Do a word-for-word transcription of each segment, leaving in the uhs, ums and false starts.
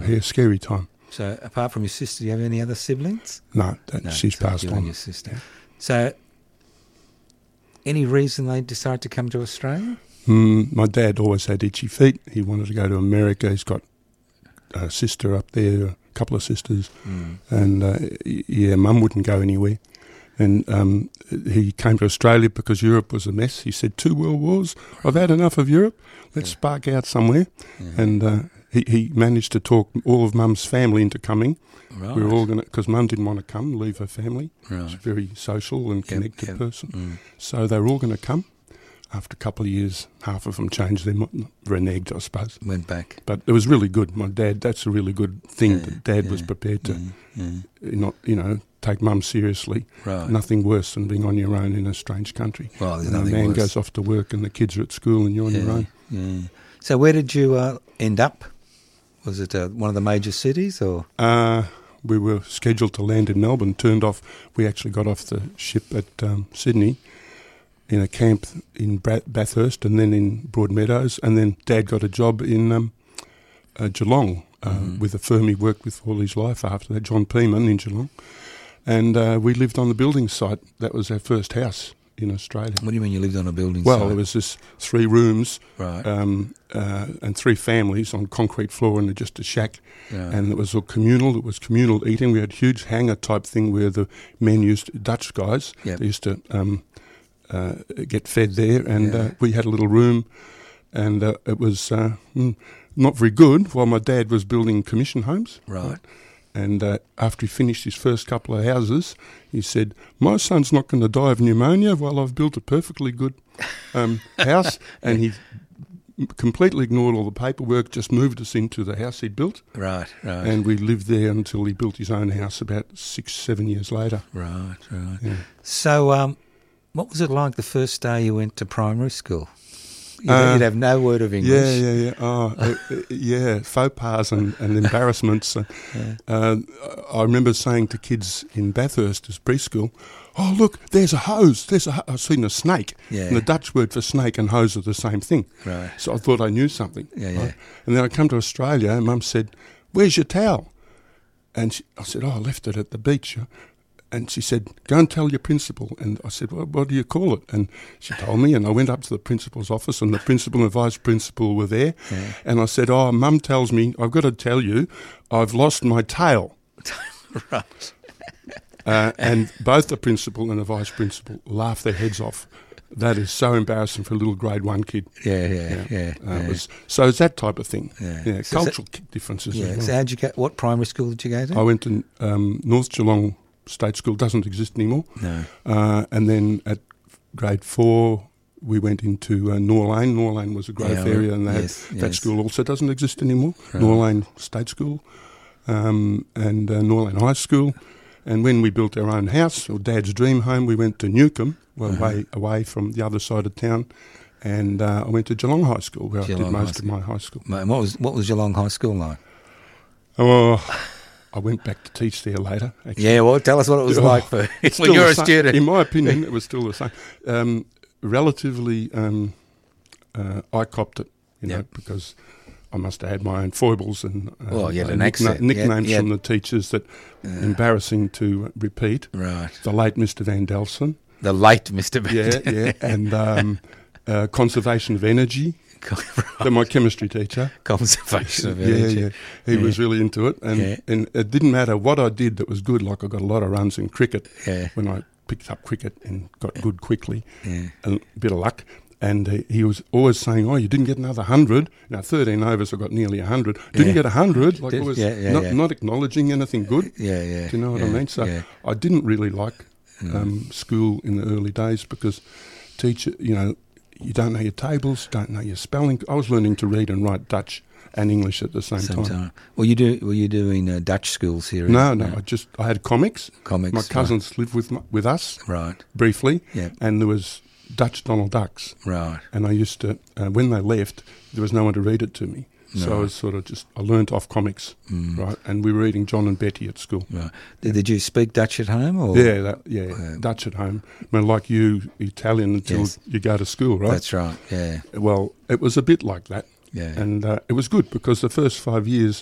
yeah, scary time. So apart from your sister, do you have any other siblings? No, that, No, she's so passed you on. and your sister. So any reason they decided to come to Australia? Mm, my dad always had itchy feet. He wanted to go to America. He's got a sister up there, a couple of sisters, Mm. and uh, y- yeah, Mum wouldn't go anywhere. And um, he came to Australia because Europe was a mess. He said, two world wars, I've had enough of Europe, let's Yeah. spark out somewhere. Yeah. And uh, he, he managed to talk all of Mum's family into coming. Right. We were all going to, because Mum didn't want to come, leave her family. She's Right. a very social and Yep, connected yep. person. Mm. So they were all going to come. After a couple of years, half of them changed their mind, reneged, I suppose. Went back. But it was really good. My dad, that's a really good thing Yeah, that Dad was yeah, prepared to Mm, mm. not, you know, take Mum seriously. Right. Nothing worse than being on your own in a strange country. Well, there's And a nothing man worse. goes off to work and the kids are at school and you're on yeah, your own. Yeah. So where did you uh, end up? Was it uh, one of the major cities or? Uh, we were scheduled to land in Melbourne, turned off. We actually got off the ship at um, Sydney in a camp in Bra- Bathurst and then in Broadmeadows. And then Dad got a job in um, uh, Geelong uh, Mhm. with a firm he worked with all his life after that, John Peeman in Geelong. And uh, we lived on the building site. That was our first house in Australia. What do you mean you lived on a building Well, site? there was this three rooms Right. um, uh, and three families on concrete floor and just a shack. right. And it was all communal. It was communal eating. We had a huge hangar type thing where the men used, Dutch guys, Yep. they used to um, uh, get fed there. And Yeah. uh, we had a little room and uh, it was uh, mm, not very good while my dad was building commission homes. Right. And uh, after he finished his first couple of houses, he said, my son's not going to die of pneumonia while I've built a perfectly good um, house. And he completely ignored all the paperwork, just moved us into the house he'd built. Right. Right. And we lived there until he built his own house about six, seven years later. right. Right. Yeah. So, um, what was it like the first day you went to primary school? You'd, Uh, you'd have no word of English. Yeah, yeah, yeah. Oh, uh, uh, yeah, faux pas and, and embarrassments. Uh, Yeah. uh, I remember saying to kids in Bathurst as preschool, oh, look, there's a hose. There's a ho-" I've seen a snake. Yeah. And the Dutch word for snake and hose are the same thing. Right. So I thought I knew something. Yeah, yeah. right? And then I come to Australia and Mum said, where's your towel? And she, I said, oh, I left it at the beach. And she said, go and tell your principal. And I said, well, what do you call it? And she told me, and I went up to the principal's office, and the principal and vice principal were there. Yeah. And I said, oh, Mum tells me, I've got to tell you, I've lost my tail. Right. Uh, and both the principal and the vice principal laughed their heads off. That is so embarrassing for a little grade one kid. Yeah. Yeah. Yeah. Uh, yeah. it was, so it's that type of thing. Yeah. Yeah, So is cultural ki- differences yeah. as well. So how'd you go? What primary school did you go to? I went to um, North Geelong State School, doesn't exist anymore. No. Uh, and then at grade four, we went into uh, Norlane. Norlane was a growth Yeah, area, and they yes, had, that yes. school also doesn't exist anymore. Right. Norlane State School um, and uh, Norlane High School. And when we built our own house, or Dad's dream home, we went to Newcombe, well, Uh-huh. way away from the other side of town. And uh, I went to Geelong High School, where Geelong I did High most of my high school. Mate, what was what was Geelong High School like? Oh, I went back to teach there later. Actually. Yeah, well, tell us what it was Oh, like for It's when still you're the a same. student. In my opinion, it was still the same. Um, relatively, um, uh, I copped it, you know, Yep. because I must have had my own foibles and uh, Well, you had uh, an nickna- accent. nicknames You had- from the teachers that Yeah. embarrassing to repeat. Right. The late Mister Van Delson, The late Mister yeah, Bennett. yeah, and um, uh, conservation of energy. They're my chemistry teacher. Conservation of Yeah, energy. yeah. He Yeah. was really into it. And, Yeah. and it didn't matter what I did that was good. Like I got a lot of runs in cricket Yeah. when I picked up cricket and got good quickly. Yeah. A bit of luck. And uh, he was always saying, oh, you didn't get another hundred. Now, thirteen overs, I got nearly a hundred. Didn't Yeah. get a hundred. Like Did- always yeah, yeah, not, yeah. not acknowledging anything good. Yeah, yeah. Do you know what yeah, I mean? So yeah. I didn't really like Mm. um, school in the early days because teacher, you know, you don't know your tables, don't know your spelling. I was learning to read and write Dutch and English at the same, Same time. time. Well, you do. Were you doing uh, Dutch schools here? No, no, I just I had comics. Comics. My cousins lived with my, with us Right. briefly, Yeah. and there was Dutch Donald Ducks, Right. and I used to uh, when they left, there was no one to read it to me, so I Right. was sort of just I learnt off comics, Mm. right? And we were reading John and Betty at school. Right. Did, did you speak Dutch at home? Or? Yeah, that, yeah, Uh, Dutch at home. I mean, like you, Italian until Yes. you go to school, right? That's right. Yeah. Well, it was a bit like that, Yeah. and uh, it was good because the first five years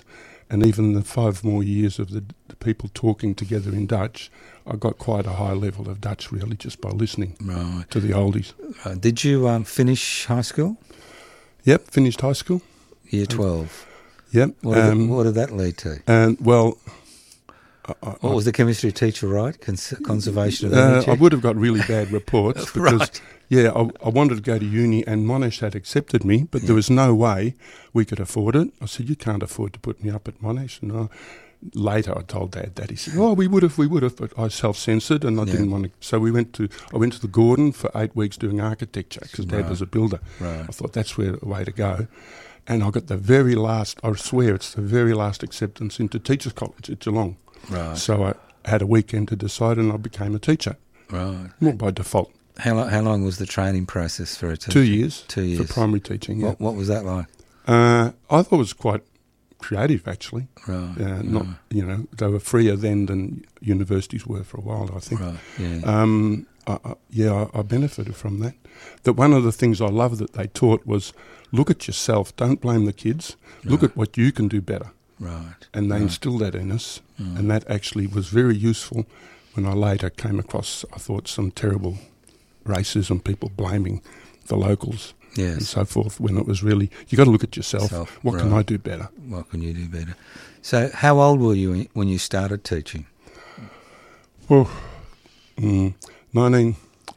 and even the five more years of the, the people talking together in Dutch, I got quite a high level of Dutch really just by listening Right. to the oldies. Uh, did you um, finish high school? Yep, finished high school. Year twelve. Yep. What did, um, it, what did that lead to? And well, I, I, What was the chemistry teacher right? Cons- conservation of uh, energy? I would have got really bad reports because, Right. yeah, I, I wanted to go to uni and Monash had accepted me, but Yeah. there was no way we could afford it. I said, you can't afford to put me up at Monash. And I, later I told Dad that. He said, oh, we would have, we would have, but I self-censored and I Yeah. didn't want to. So we went to, I went to the Gordon for eight weeks doing architecture because Dad Right. was a builder. Right. I thought that's where the way to go. And I got the very last, I swear it's the very last acceptance into Teachers College at Geelong. Right. So I had a weekend to decide and I became a teacher, Right. more by default. How, lo- how long was the training process for a teacher? Two years, Two years. for primary teaching, yeah. What, what was that like? Uh, I thought it was quite creative, actually. Right. Uh, not, right. you know, they were freer then than universities were for a while, I think. Right. Yeah. Um, I, I, yeah, I, I benefited from that. That one of the things I love that they taught was look at yourself, don't blame the kids, look Right. at what you can do better. right. And they right. instilled that in us, Mm. and that actually was very useful when I later came across, I thought, some terrible racism, people blaming the locals and Yes. so forth, when it was really, you got to look at yourself, Self, what can right. I do better? What can you do better? So, how old were you when you started teaching? Well, mm, nineteen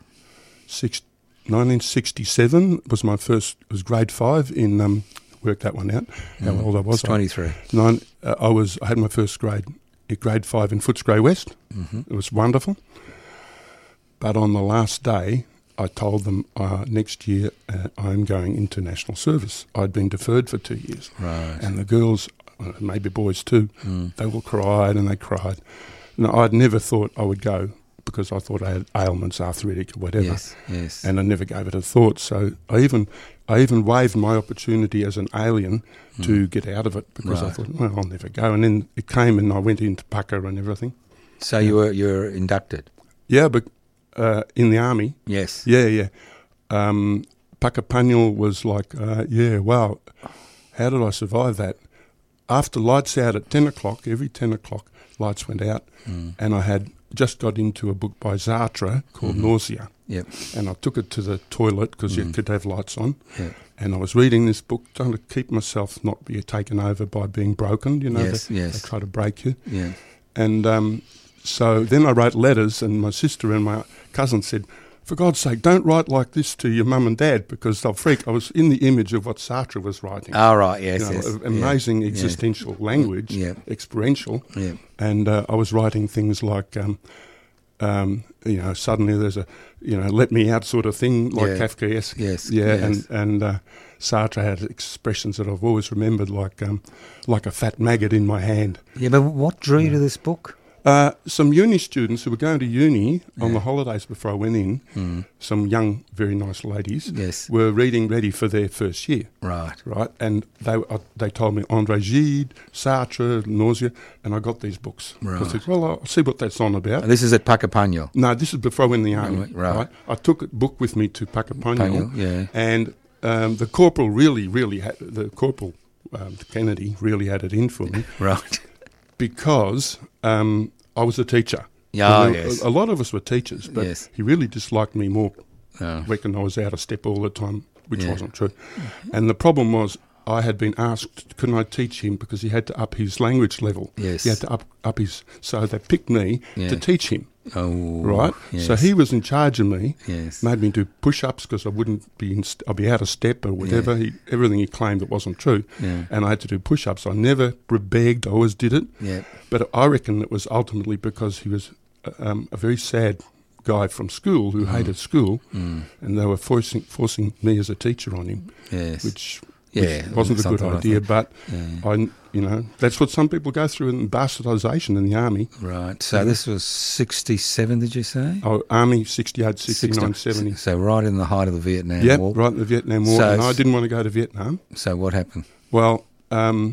sixty-seven was my first, it was grade five in, um, work that one out, how Mm. old I was. It's twenty-three. Nine, uh, I was, I had my first grade, uh, grade five in Footscray West. Mm-hmm. It was wonderful. But on the last day, I told them uh, next year uh, I'm going into national service. I'd been deferred for two years. Right. And the girls, uh, maybe boys too, Mm. they all cried and they cried. No, I'd never thought I would go because I thought I had ailments, arthritic or whatever. Yes. Yes. And I never gave it a thought. So I even I even waived my opportunity as an alien Mm. to get out of it because I Right. thought, well, I'll never go. And then it came and I went into Pucker and everything. So you were you were inducted. Yeah, but uh, in the army, Yes. yeah, yeah. Um, Puckapunyal was like, uh, yeah, wow, how did I survive that? After lights out at ten o'clock, every ten o'clock, lights went out, Mm. and I had just got into a book by Sartre called Mhm. Nausea, Yep. and I took it to the toilet because you Mm. could have lights on, Yep. and I was reading this book trying to keep myself not be taken over by being broken, you know, Yes. they, Yes. they try to break you. Yeah. And um, so then I wrote letters, and my sister and my cousin said, for God's sake, don't write like this to your mum and dad because they'll freak. I was in the image of what Sartre was writing. All right. Yes. You know, yes. a- amazing Yeah. existential language, Yeah. experiential. Yeah. And uh, I was writing things like, um, um, you know, suddenly there's a, you know, let me out sort of thing, like Yeah. Kafkaesque. Yes. Yeah, Yes. and and uh, Sartre had expressions that I've always remembered, like um, like a fat maggot in my hand. Yeah. But what drew you to this book? Uh, some uni students who were going to uni on Yeah. the holidays before I went in, Mm. some young, very nice ladies, Yes. were reading ready for their first year, Right. right? And they uh, they told me André Gide, Sartre, Nausea, and I got these books. Right. I said, well, I'll see what that's on about. And this is at Puckapunyal. No, this is before I went in the army, Right, right. right? I took a book with me to Puckapunyal, Punyal, yeah. and um, the corporal really, really had, the corporal, um, Kennedy, really had it in for me Right. because um, I was a teacher. Yeah. And Yes. a, a lot of us were teachers, but Yes. he really disliked me more, Oh. reckoned I was out of step all the time, which Yeah. wasn't true. And the problem was I had been asked, couldn't I teach him because he had to up his language level. Yes. He had to up, up his, so they picked me Yeah. to teach him, Oh. right? Yes. So he was in charge of me, Yes. made me do push-ups because I wouldn't be in, st- I'd be out of step or whatever. He, everything he claimed that wasn't true. Yeah. And I had to do push-ups. I never begged, I always did it. Yeah. But I reckon it was ultimately because he was um, a very sad guy from school who Mm. hated school, Mm. and they were forcing forcing me as a teacher on him, Yes. which, Yeah, which wasn't a good something like idea. that. But Yeah. I, you know, that's what some people go through in bastardisation in the army. Right. So this was sixty-seven, did you say? Oh, army sixty-eight, sixty-nine, sixty seventy. So right in the height of the Vietnam Yep, War. right in the Vietnam War, So and I it's- didn't want to go to Vietnam. So what happened? Well, um,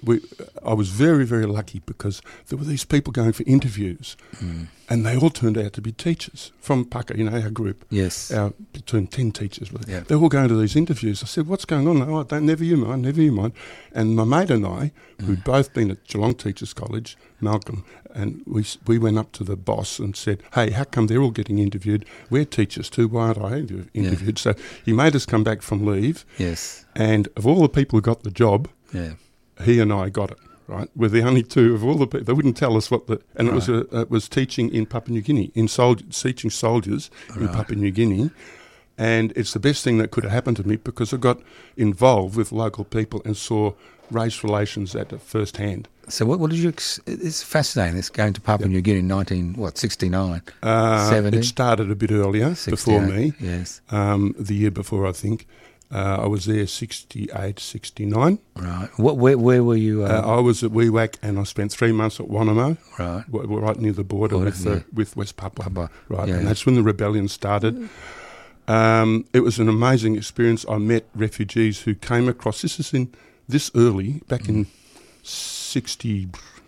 we, I was very, very lucky because there were these people going for interviews, mm. and they all turned out to be teachers from Pucka, you know, our group. Yes. Our between ten teachers. Yeah. They're all going to these interviews. I said, what's going on? Oh, don't, never you mind, never you mind. And my mate and I, mm. who'd both been at Geelong Teachers College, Malcolm, and we we went up to the boss and said, hey, how come they're all getting interviewed? We're teachers too, why aren't I interviewed? Yeah. So he made us come back from leave. Yes. And of all the people who got the job, yeah. he and I got it, right? We're the only two of all the people. They wouldn't tell us what the... And right. it was a, it was teaching in Papua New Guinea, in sol- teaching soldiers right. in Papua New Guinea. And it's the best thing that could have happened to me because I got involved with local people and saw race relations at first hand. So what, what did you... Ex- it's fascinating, this going to Papua yep. New Guinea in nineteen, what, sixty-nine? Uh, seventy? It started a bit earlier, before me. Yes. Um, the year before, I think. Uh, I was there sixty-eight, sixty-nine. Right. What, where, where were you? Uh, uh, I was at Wewak and I spent three months at Wanamo. Right. W- right near the border, border with, yeah. the, with West Papua. Papua. Right. Yeah. And that's when the rebellion started. Um, it was an amazing experience. I met refugees who came across. This is in this early, back mm. in sixty-eight,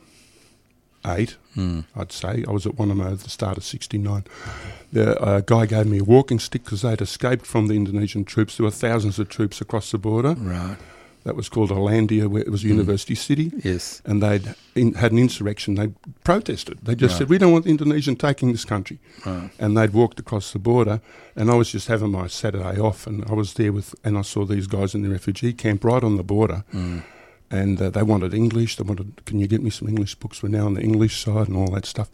mm. I'd say. I was at Wanamo at the start of sixty-nine. The uh, guy gave me a walking stick because they'd escaped from the Indonesian troops. There were thousands of troops across the border. Right. That was called Alandia, where it was a mm. university city. Yes. And they'd in, had an insurrection. They protested. They just right. said, we don't want the Indonesian taking this country. Right. And they'd walked across the border. And I was just having my Saturday off. And I was there with, and I saw these guys in the refugee camp right on the border. Mm. And uh, they wanted English. They wanted, can you get me some English books? We're now on the English side and all that stuff.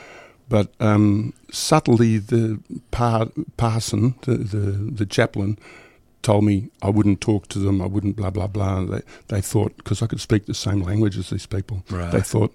But um, subtly, the par- parson, the, the, the chaplain, told me I wouldn't talk to them, I wouldn't blah, blah, blah. They, they thought, because I could speak the same language as these people, right. they thought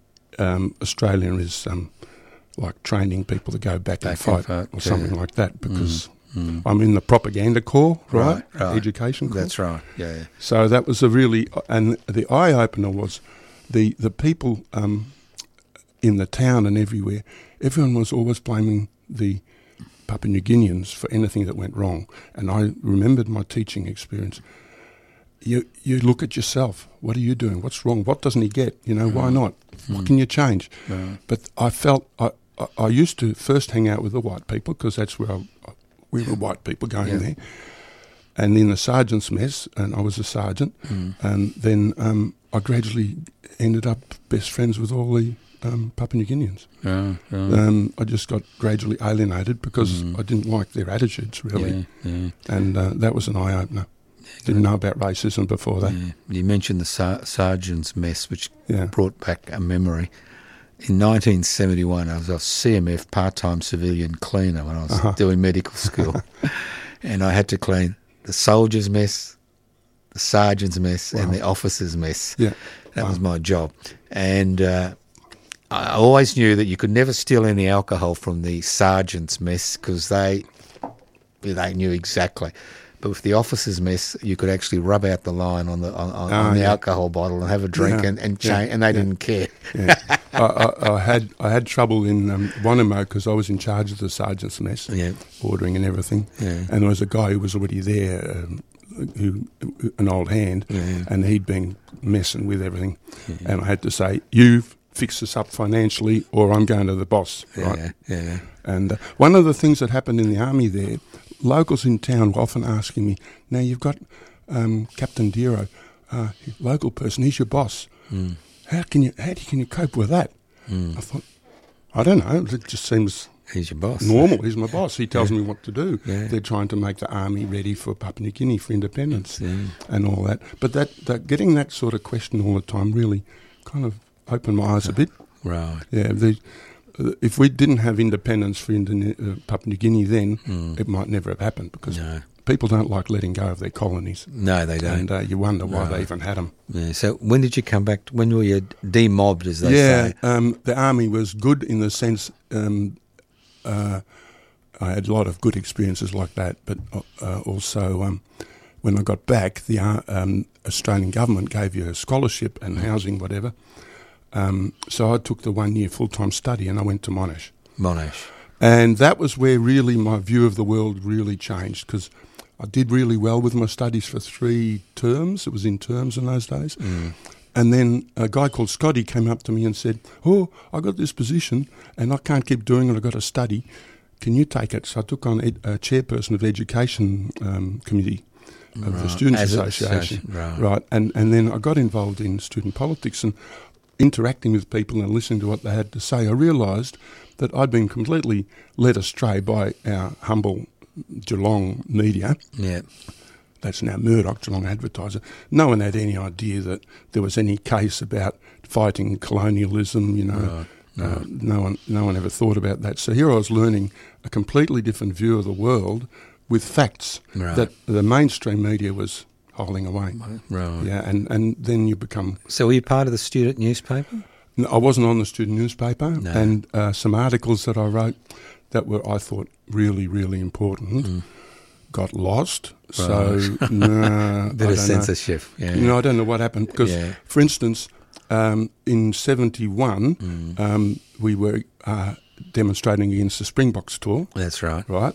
um, Australia is um, like training people to go back, back and fight and or something yeah. like that, because mm, mm. I'm in the propaganda corps, right? right, right. Education corps. That's right, yeah, yeah. So that was a really, and the eye-opener was the, the people um, in the town and everywhere, everyone was always blaming the Papua New Guineans for anything that went wrong. And I remembered my teaching experience. You you look at yourself. What are you doing? What's wrong? What doesn't he get? You know, mm. why not? Mm. What can you change? Mm. But I felt, I, I, I used to first hang out with the white people because that's where I, we were white people going yeah. there. And in the sergeant's mess, and I was a sergeant, mm. and then um, I gradually ended up best friends with all the Um, Papua New Guineans. Yeah, yeah. Um, I just got gradually alienated because mm. I didn't like their attitudes, really. Yeah, yeah. And uh, that was an eye-opener. Yeah, didn't know about racism before that. Yeah. You mentioned the sar- sergeant's mess, which yeah. brought back a memory. In nineteen seventy-one, I was a C M F part-time civilian cleaner when I was uh-huh. doing medical school. And I had to clean the soldier's mess, the sergeant's mess, wow. and the officer's mess. Yeah. That wow. was my job. And Uh, I always knew that you could never steal any alcohol from the sergeant's mess because they they knew exactly. But with the officer's mess, you could actually rub out the line on the on, on, oh, on the yeah. alcohol bottle and have a drink yeah. and and, change, yeah. and they yeah. didn't care. Yeah. I, I, I had I had trouble in um, Wanamo because I was in charge of the sergeant's mess, yeah. ordering and everything. Yeah. And there was a guy who was already there, um, who an old hand, yeah. and he'd been messing with everything. Yeah. And I had to say, you've fix this up financially or I'm going to the boss, yeah, right? Yeah. And uh, one of the things that happened in the army there, locals in town were often asking me, now you've got um, Captain Dero, uh, local person, he's your boss. Mm. How can you how can you cope with that? Mm. I thought, I don't know, it just seems he's your boss. normal. He's my boss. He tells yeah. me what to do. Yeah. They're trying to make the army ready for Papua New Guinea for independence yeah. and all that. But that, that getting that sort of question all the time really kind of opened my eyes a bit. Right. Yeah. The, uh, if we didn't have independence for Indone- uh, Papua New Guinea then, mm. it might never have happened because no. people don't like letting go of their colonies. No, they don't. And uh, you wonder why no. they even had them. Yeah. So when did you come back? To, when were you demobbed, as they yeah, say? Yeah, um, the army was good in the sense um, uh, I had a lot of good experiences like that, but uh, also um, when I got back, the uh, um, Australian government gave you a scholarship and mm. housing, whatever. Um, so I took the one-year full-time study and I went to Monash. Monash. And that was where really my view of the world really changed because I did really well with my studies for three terms. It was in terms in those days. Mm. And then a guy called Scotty came up to me and said, oh, I got this position and I can't keep doing it, I've got to study. Can you take it? So I took on ed- a chairperson of the education um, committee of right. the Students' As Association. Right. right. And, and then I got involved in student politics and interacting with people and listening to what they had to say. I realised that I'd been completely led astray by our humble Geelong media. Yeah. That's now Murdoch, Geelong Advertiser. No one had any idea that there was any case about fighting colonialism, you know. Right. Uh, no one no one ever thought about that. So here I was learning a completely different view of the world with facts Right. that the mainstream media was holding away. Right. Yeah, and, and then you become... So were you part of the student newspaper? No, I wasn't on the student newspaper, No. and uh, some articles that I wrote that were, I thought, really, really important Mm. got lost. Right. So, no, Bit I of don't censorship. know. Yeah. You know, I don't know what happened because, Yeah. for instance, um, in seventy-one, Mm. um, we were uh, demonstrating against the Springboks tour, That's right. right?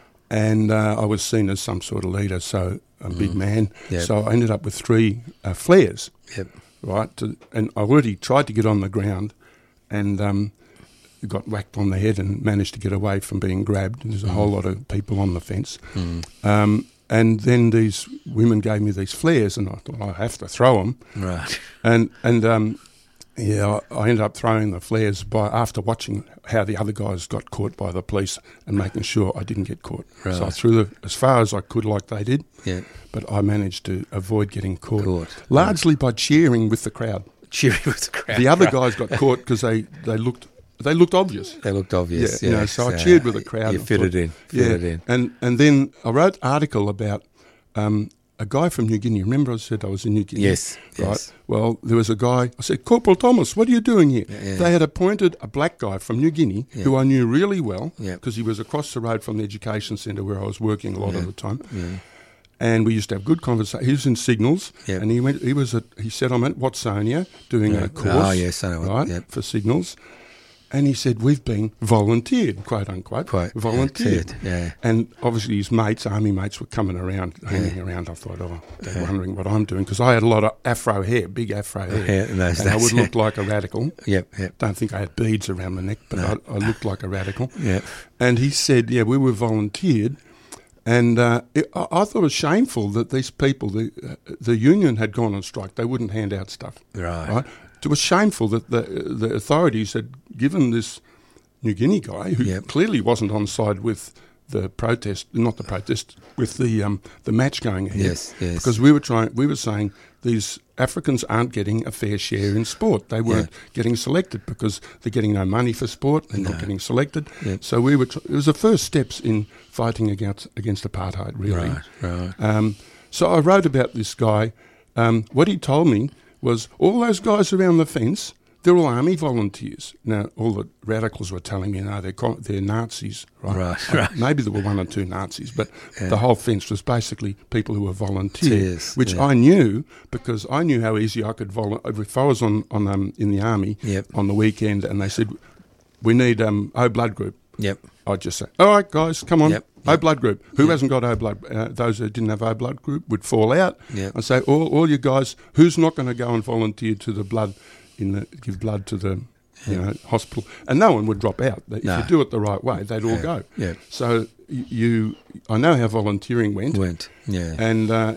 And uh, I was seen as some sort of leader, so a big man. Yep. So I ended up with three uh, flares, Yep. right? To, and I already tried to get on the ground and um, got whacked on the head and managed to get away from being grabbed. There's a Mm. whole lot of people on the fence. Mm. Um, and then these women gave me these flares and I thought, I have to throw them. Right. And, and um, yeah, I, I ended up throwing the flares by after watching how the other guys got caught by the police and making sure I didn't get caught. So I Right. threw them as far as I could like they did, Yeah. but I managed to avoid getting caught, Caught. largely by cheering with the crowd. Cheering with the crowd. The other Right. guys got caught because they, they looked they looked obvious. They looked obvious. Yeah, Yeah. you know, so I cheered with the crowd. You and I fitted thought, in. Fitted yeah, in. and and then I wrote an article about um, a guy from New Guinea. Remember, I said I was in New Guinea. Yes. Right. Yes. Well, there was a guy. I said, Corporal Thomas, what are you doing here? Yeah, yeah. They had appointed a black guy from New Guinea Yeah. who I knew really well Yeah. because he was across the road from the education centre where I was working a lot Yeah. of the time. Yeah. And we used to have good conversation. He was in Signals, Yeah. and he went. He was at. He said, "I'm at Watsonia doing Yeah. a course." Oh, yes, I know it. Right Yep. for Signals, and he said, "We've been volunteered, quote unquote, Quite. volunteered." Yeah. Yeah. And obviously his mates, army mates, were coming around, hanging around. I thought, oh, they're wondering what I'm doing because I had a lot of afro hair, big afro hair, Hair in those and I days, would yeah. look like a radical. Yep. Yep. Don't think I had beads around my neck, but No. I, I looked like a radical. Yep. And he said, yeah, we were volunteered. And uh, it, I, I thought it was shameful that these people, the uh, the union had gone on strike. They wouldn't hand out stuff. Right. Right? It was shameful that the the authorities had given this New Guinea guy, who Yep. clearly wasn't on side with the protest, not the protest, with the um, the match going ahead. Yes. Yes. Because we were trying, we were saying these Africans aren't getting a fair share in sport. They weren't getting selected because they're getting no money for sport. They're No. not getting selected. Yep. So we were. Tr- it was the first steps in fighting against against apartheid, really. Right. Right. Um, so I wrote about this guy. Um, what he told me was all those guys around the fence, they're all army volunteers. Now, all the radicals were telling me, no, they're, co- they're Nazis. Right? Right, Uh, right. Maybe there were one or two Nazis, but Yeah. the whole fence was basically people who were volunteers, Volunteers, which yeah. I knew because I knew how easy I could volunteer. If I was on, on um, in the army Yep. on the weekend and they said, we need um, O blood group, Yep. I'd just say, all right, guys, come on, Yep, O yep. blood group. Who Yep. hasn't got O blood? Uh, those who didn't have O blood group would fall out. Yep. I'd say, all, all you guys, who's not going to go and volunteer to the blood, in the give blood to the you know hospital? And no one would drop out. If No. you do it the right way, they'd all Yeah. go. Yeah. So y- you, I know how volunteering went. Went. Yeah. And uh,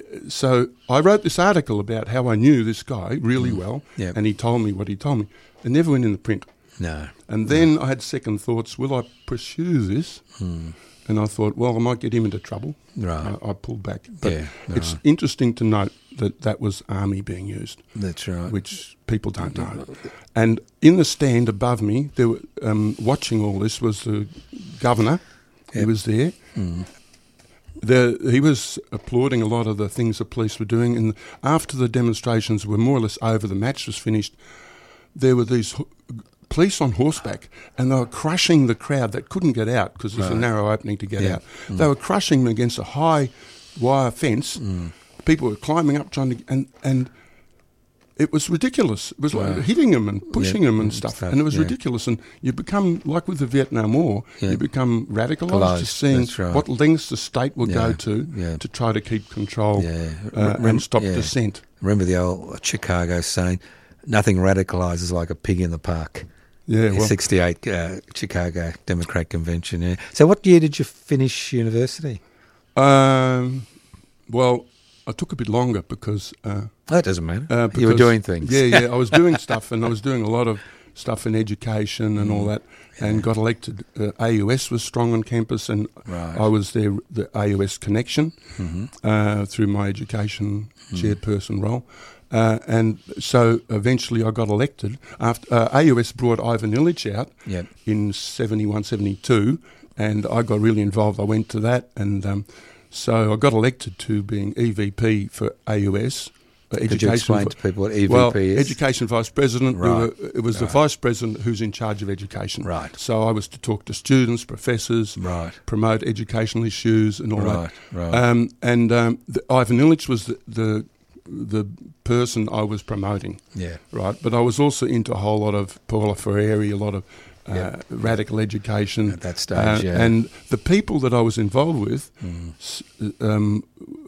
so I wrote this article about how I knew this guy really well, Yep. and he told me what he told me. It never went in the print. No. And then I had second thoughts, will I pursue this? Hmm. And I thought, well, I might get him into trouble. Right. I, I pulled back. But Yeah, it's right. interesting to note that that was army being used, That's right. which people don't know. And in the stand above me, there were, um, watching all this was the governor. He Yep. was there. Mm. The, he was applauding a lot of the things the police were doing. And after the demonstrations were more or less over, the match was finished, there were these ho- police on horseback, and they were crushing the crowd that couldn't get out because there's a Right. narrow opening to get Yeah. out. They were crushing them against a high wire fence. Mm. People were climbing up trying to, and and it was ridiculous. It was like Right. hitting them and pushing Yeah, them and and stuff, stuff, and it was yeah. ridiculous. And you become like with the Vietnam War, Yeah. you become radicalised, Closed, just seeing that's right. what lengths the state will Yeah, go to yeah. to try to keep control Yeah. uh, Rem- and stop yeah. dissent. remember the old Chicago saying, nothing radicalises like a pig in the park. Yeah, well, sixty-eight uh, Chicago Democrat Convention, yeah. So what year did you finish university? Um, well, I took a bit longer because... Uh, that doesn't matter. Uh, because, you were doing things. Yeah, yeah, I was doing stuff, and I was doing a lot of stuff in education and all that, yeah. and got elected. Uh, A U S was strong on campus, and right. I was there, the A U S connection, mm-hmm. uh, through my education mm. chairperson role. Uh, and so eventually I got elected. After uh, A U S brought Ivan Illich out yep. in seventy-one, seventy-two, and I got really involved. I went to that, and um, so I got elected to being E V P for A U S. Uh, Could you explain to people what E V P well, is? Education Vice President. Right. We were, it was right. the Vice President who's in charge of education. Right. So I was to talk to students, professors, right. promote educational issues and all right. that. Right. Um, and um, the, Ivan Illich was the, the the person I was promoting. Yeah. Right. But I was also into a whole lot of Paula Freire, a lot of uh, yep. radical education. At that stage, uh, yeah. And the people that I was involved with, mm. um,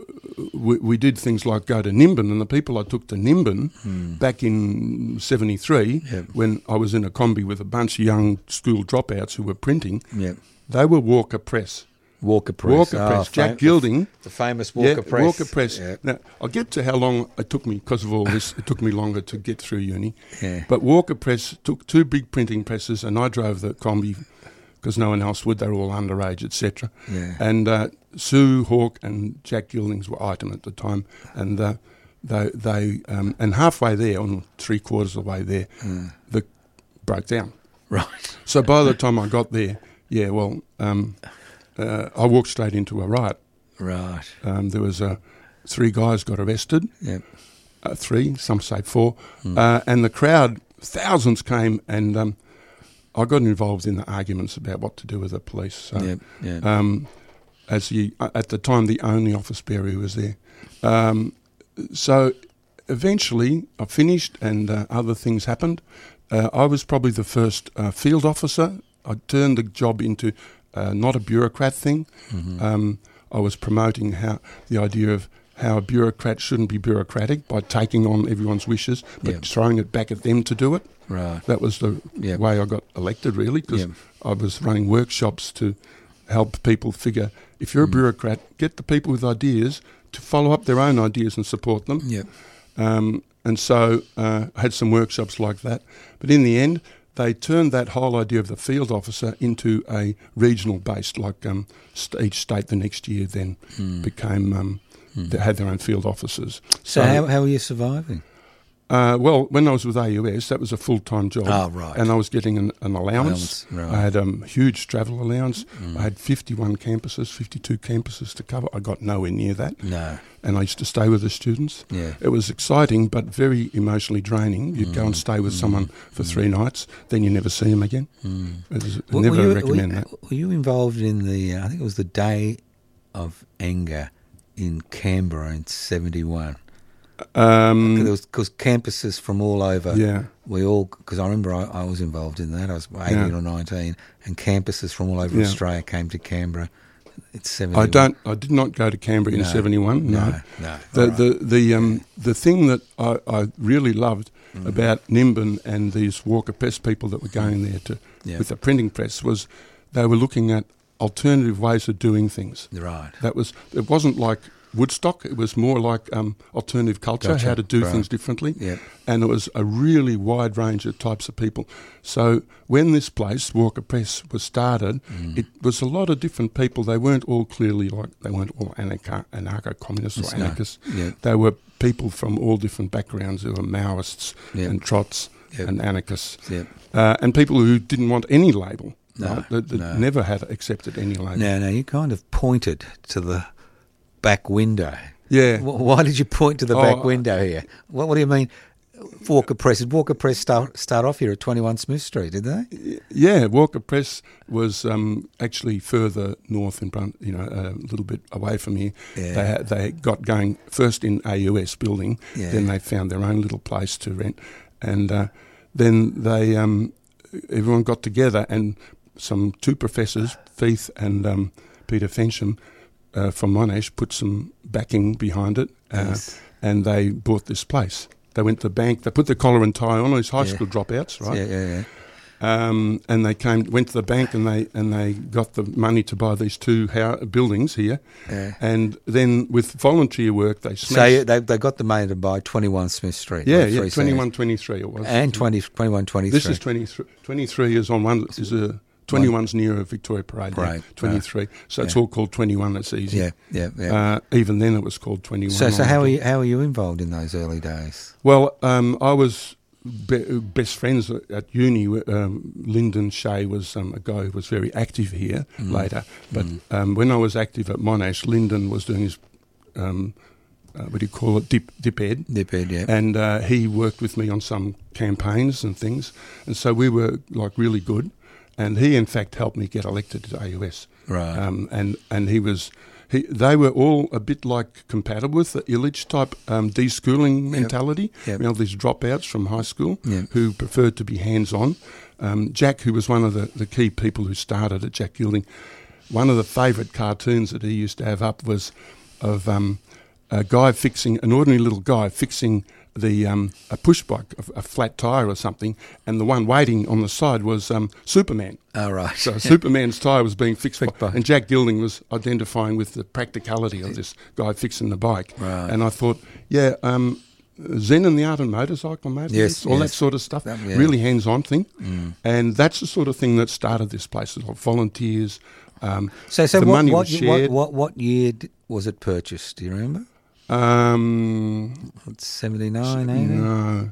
we, we did things like go to Nimbin, and the people I took to Nimbin mm. back in seventy-three, yep. when I was in a combi with a bunch of young school dropouts who were printing, yep. they were Walker Press. Walker Press. Walker oh, Press. Jack fam- Gilding. The famous Walker yeah, Press. Walker Press. Yeah. Now, I'll get to how long it took me, because of all this, it took me longer to get through uni. Yeah. But Walker Press took two big printing presses, and I drove the combi because no one else would. They were all underage, et cetera. Yeah. And uh, Sue Hawke and Jack Gildings were item at the time, and uh, they, they um, and halfway there, on three quarters of the way there, mm. the broke down. Right. So by the time I got there, yeah, well, um, uh, I walked straight into a riot. Right. Um, there was uh, three guys got arrested. Yep. Uh, three, some say four, mm. uh, and the crowd, thousands came, and um, I got involved in the arguments about what to do with the police. So, yep. Yep. Um, as the uh, at the time, the only office bearer who was there. Um, so eventually, I finished, and uh, other things happened. Uh, I was probably the first uh, field officer. I turned the job into uh, not a bureaucrat thing. Mm-hmm. Um, I was promoting how the idea of how a bureaucrat shouldn't be bureaucratic by taking on everyone's wishes, but yep. throwing it back at them to do it. Right. That was the yep. way I got elected, really, because yep. I was running workshops to help people figure, if you're a mm. bureaucrat, get the people with ideas to follow up their own ideas and support them. Yep. Um, and so uh, I had some workshops like that. But in the end, they turned that whole idea of the field officer into a regional based, like um, st- each state the next year then mm. became, um, mm. they had their own field officers. So, so how, how are you surviving? Uh, well, when I was with A U S, that was a full-time job. Oh, right. And I was getting an, an allowance. allowance right. I had a um, huge travel allowance. Mm. I had fifty-one campuses, fifty-two campuses to cover. I got nowhere near that. No. And I used to stay with the students. Yeah. It was exciting, but very emotionally draining. You'd mm. go and stay with mm. someone for mm. three nights, then you never see them again. Mm. It was, I well, never you, recommend were, that. Were you involved in the, uh, I think it was the Day of Anger in Canberra in seventy-one? Um, Because campuses from all over, yeah. we all, because I remember I, I was involved in that, I was eighteen Yeah. or nineteen, and campuses from all over Yeah. Australia came to Canberra. It's seventy-one. I don't. I did not go to Canberra in No, seventy-one. No, no, no. The All right. the the um the thing that I, I really loved Mm. about Nimbin and these Walker Press people that were going there to Yeah. with the printing press was they were looking at alternative ways of doing things. Right. That was. It wasn't like Woodstock. It was more like um, alternative culture, Gotcha. how to do Right. things differently. Yep. And it was a really wide range of types of people. So when this place, Walker Press, was started, Mm. it was a lot of different people. They weren't all clearly like, they weren't all anarcho- anarcho-communists Yes, or no. anarchists. Yeah. They were people from all different backgrounds who were Maoists Yep. and Trots Yep. and anarchists. Yep. Uh, and people who didn't want any label. No, right? That, that no. never had accepted any label. Now, now, you kind of pointed to the back window. Yeah. Wh- Why did you point to the Oh, back window here? What, what do you mean? Walker Press. Did Walker Press start, start off here at twenty-one Smith Street, did they? Yeah, Walker Press was um, actually further north in Brunt, you know, a little bit away from here. Yeah. They had, they got going first in A U S building, Yeah. then they found their own little place to rent, and uh, then they um, everyone got together, and some two professors, Feith and um, Peter Fensham uh, from Monash, put some backing behind it. Uh, Yes. and they bought this place. They went to the bank. They put the collar and tie on. These high Yeah. school dropouts, right? Yeah, yeah, yeah. Um, and they came, went to the bank, and they and they got the money to buy these two hou- buildings here. Yeah. And then with volunteer work, they So smashed. you- they they got the money to buy twenty-one Smith Street. yeah, like yeah, three twenty-one, twenty-three it was. and twenty, twenty-one, twenty-three. This is twenty-three. twenty-three is on one. Is a twenty-one's near a Victoria Parade. Parade, Yeah, twenty-three. So it's yeah. all called twenty-one. That's easy. Yeah, yeah, yeah. Uh, even then, it was called twenty-one. so so on how the- are you, how are you involved in those early days? Well, um, I was be- best friends at uni. Um, Lyndon Shea was um, a guy who was very active here Mm. later. But Mm. um, when I was active at Monash, Lyndon was doing his, um, uh, what do you call it, dip, dip ed. Diphead, yeah. And uh, he worked with me on some campaigns and things. And so we were like really good. And he, in fact, helped me get elected to A U S. Right. Um, and, and he was... He, they were all a bit like compatible with the Illich type um, deschooling mentality. Yep. You know, these dropouts from high school Yep. who preferred to be hands-on. Um, Jack, who was one of the, the key people who started at Jack Gilding, one of the favourite cartoons that he used to have up was of um, a guy fixing, an ordinary little guy fixing the um, a push bike, a, a flat tyre or something, and the one waiting on the side was um, Superman. Oh, right. So Superman's tyre was being fixed, Fixed by, by- and Jack Gilding was identifying with the practicality of this guy fixing the bike. Right. And I thought, yeah, um, Zen and the Art of Motorcycle, mate, Yes, all yes. that sort of stuff, That- yeah. really hands-on thing. Mm. And that's the sort of thing that started this place, like volunteers. Um, So, so the what, money what, was what, shared. what, what year d- was it purchased? Do you remember? Um, seventy-nine, eighty? no,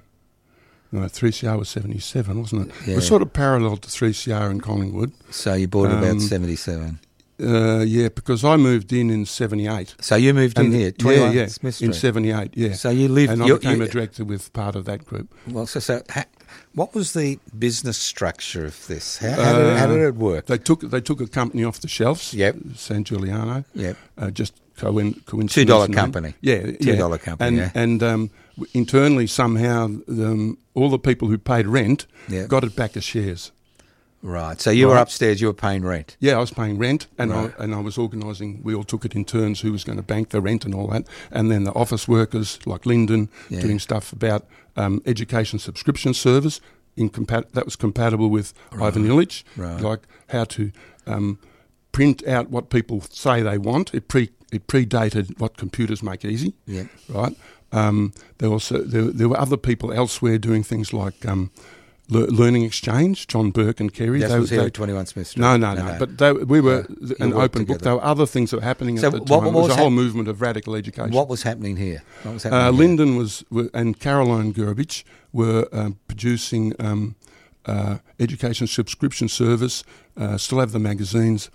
no, three C R was seventy-seven, wasn't it? Yeah. It was sort of parallel to three C R in Collingwood. So you bought it Um, about seventy-seven. Uh, yeah, because I moved in in seventy-eight. So you moved in And- here, yeah, twenty-one yeah, Smith in Street. seventy-eight, yeah. So you lived... and I you- became you- a director with part of that group. Well, so, so ha, what was the business structure of this? How, how, did, it, how did it work? They took they took a company off the shelves. Yep. San Giuliano. Yep. Uh, just co- coincidence. Two dollar name. company. Yeah, Two yeah. dollar company, And yeah. and um, w- internally somehow um, all the people who paid rent Yep. got it back as shares. Right. So you were Right. upstairs, you were paying rent. Yeah, I was paying rent, and Right. I and I was organising. We all took it in turns who was going to bank the rent and all that, and then the office workers like Lyndon Yeah. doing stuff about um, education subscription service. In compat- that was compatible with Ivan Illich, Right. like how to um, print out what people say they want. It pre it predated what computers make easy, Yeah. right? Um, there also there, there were other people elsewhere doing things like um, le- learning exchange. John Burke and Kerry. That they- was here they- at twenty-one Smith Street. no, no, no. But they, we were No, th- you an worked open book. together. There were other things that were happening So at the what- time. what It was was a whole hap- movement of radical education. What was happening here? What was uh, happening here? Lyndon was were, and Caroline Gurevich were um, producing um, uh, education subscription service. Uh, still have the magazines,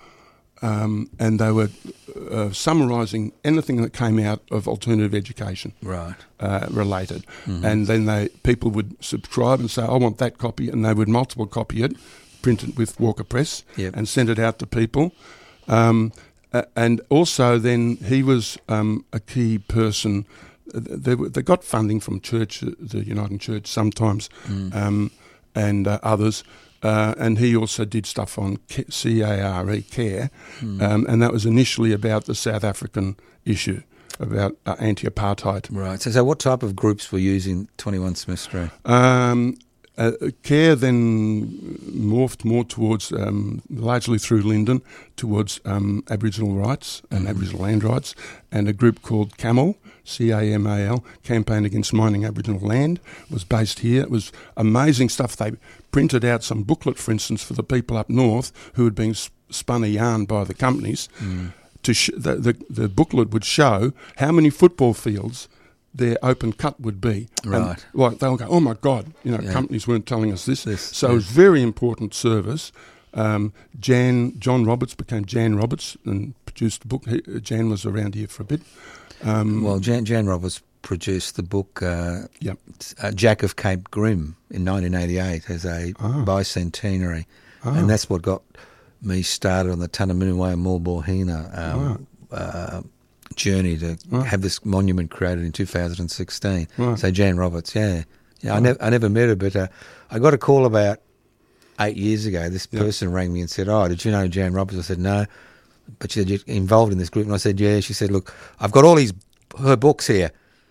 um, and they were uh, summarising anything that came out of alternative education. Right. Uh, related, Mhm. and then they people would subscribe and say, "I want that copy," and they would multiple copy it, print it with Walker Press, Yep. and send it out to people. Um, uh, and also, then he was um, a key person. Uh, They, were- they got funding from church, uh, the Uniting Church, sometimes, Mm. um, and uh, others. Uh, and he also did stuff on ca- C A R E, CARE, Mm. um, and that was initially about the South African issue, about uh, anti-apartheid. Right. So, so what type of groups were using twenty-one Smith Street? Um, uh, CARE then morphed more towards, um, largely through Lyndon, towards um, Aboriginal rights and Mhm. Aboriginal land rights, and a group called CAMAL, C A M A L, Campaign Against Mining Aboriginal Land, was based here. It was amazing stuff. They printed out some booklet, for instance, for the people up north who had been sp- spun a yarn by the companies. Mm. To sh- the, the, the booklet would show how many football fields their open cut would be. And, Right. like they'll go, oh my God, you know, Yeah. companies weren't telling us this. This, so yeah. it was very important service. Um, Jan John Roberts became Jan Roberts and produced the book. He, Jan was around here for a bit. Um, Well, Jan, Jan Roberts produced the book uh, Yep. uh, Jack of Cape Grim in nineteen eighty-eight as a Ah. bicentenary. Ah. And that's what got me started on the Tunnerminnerway and Mulbohina um, uh, journey to Right. have this monument created in two thousand sixteen. Right. So Jan Roberts, yeah. yeah I, Right. never, I never met her, but uh, I got a call about eight years ago. This Yep. person rang me and said, oh, did you know Jan Roberts? I said, no. But she said, you're involved in this group? And I said, yeah. She said, look, I've got all these her books here.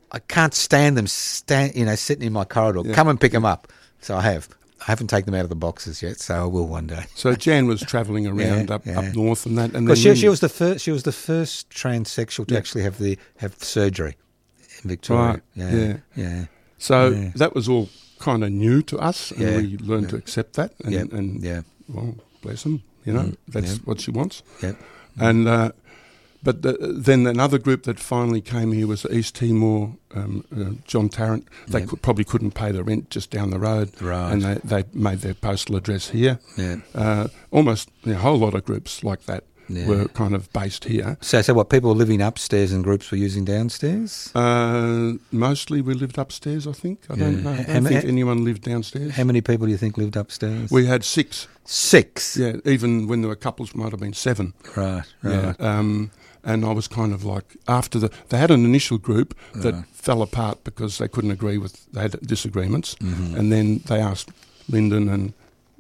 I can't stand them, stand, you know, sitting in my corridor. Yeah. Come and pick them up. So I have. I haven't taken them out of the boxes yet, so I will one day. So Jan was travelling around Yeah, up, yeah. up north and that, and Because then she, she was the first. She was the first transsexual to Yeah. actually have the have surgery in Victoria. Right, Yeah, yeah. yeah. so yeah. that was all kind of new to us, and Yeah, we learned yeah. to accept that. And, Yeah, and yeah. well, bless them, you know, Mm, that's yeah. what she wants. Yeah. And uh, but the, then another group that finally came here was East Timor, um, uh, John Tarrant. They Yeah. could, probably couldn't pay the rent just down the road, Right. and they, they made their postal address here. Yeah. Uh, almost you know, a whole lot of groups like that Yeah. were kind of based here. So, so what? People were living upstairs and groups were using downstairs. Uh, mostly we lived upstairs, I think. I don't Yeah. know. I How don't ma- think anyone lived downstairs. How many people do you think lived upstairs? We had six. Six. Yeah, even when there were couples, might have been seven. Right. Yeah. Right. Um, and I was kind of like, after the, they had an initial group that Right. fell apart because they couldn't agree with, they had disagreements. Mhm. And then they asked Lyndon and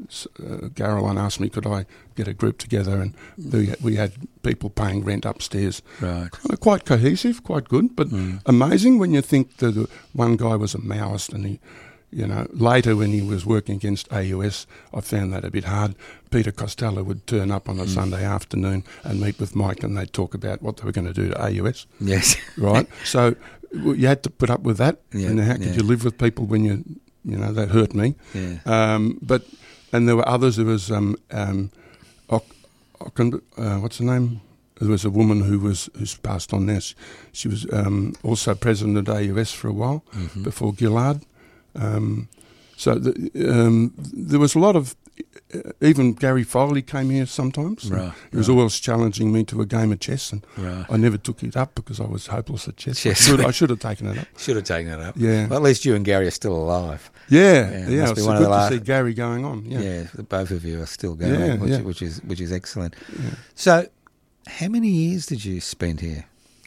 uh, Caroline asked me, could I get a group together? And we, we had people paying rent upstairs. Right. Kind of quite cohesive, quite good, but Mm. amazing when you think that the one guy was a Maoist and he, you know, later when he was working against A U S, I found that a bit hard. Peter Costello would turn up on a Mm. Sunday afternoon and meet with Mike and they'd talk about what they were going to do to A U S, Yes. right? So w- you had to put up with that. Yeah, and how could yeah. you live with people when you, you know, that hurt me. Yeah. Um, but, and there were others, there was, um, um, Oc- Oc- uh, what's her name? There was a woman who was who's passed on now. She, she was um, also president of A U S for a while Mhm. before Gillard. Um, so the, um, there was a lot of, uh, even Gary Foley came here sometimes. and Right, He was right. always challenging me to a game of chess, and Right. I never took it up because I was hopeless at chess. Chess. I, should, I should have taken it up. Should have taken it up. Yeah, Well, at least you and Gary are still alive. yeah, Yeah, yeah. must It's be so one of good the to last- see Gary going on. Yeah, Yeah, the both of you are still going, Yeah, which, yeah. which is which is excellent. Yeah. So, how many years did you spend here?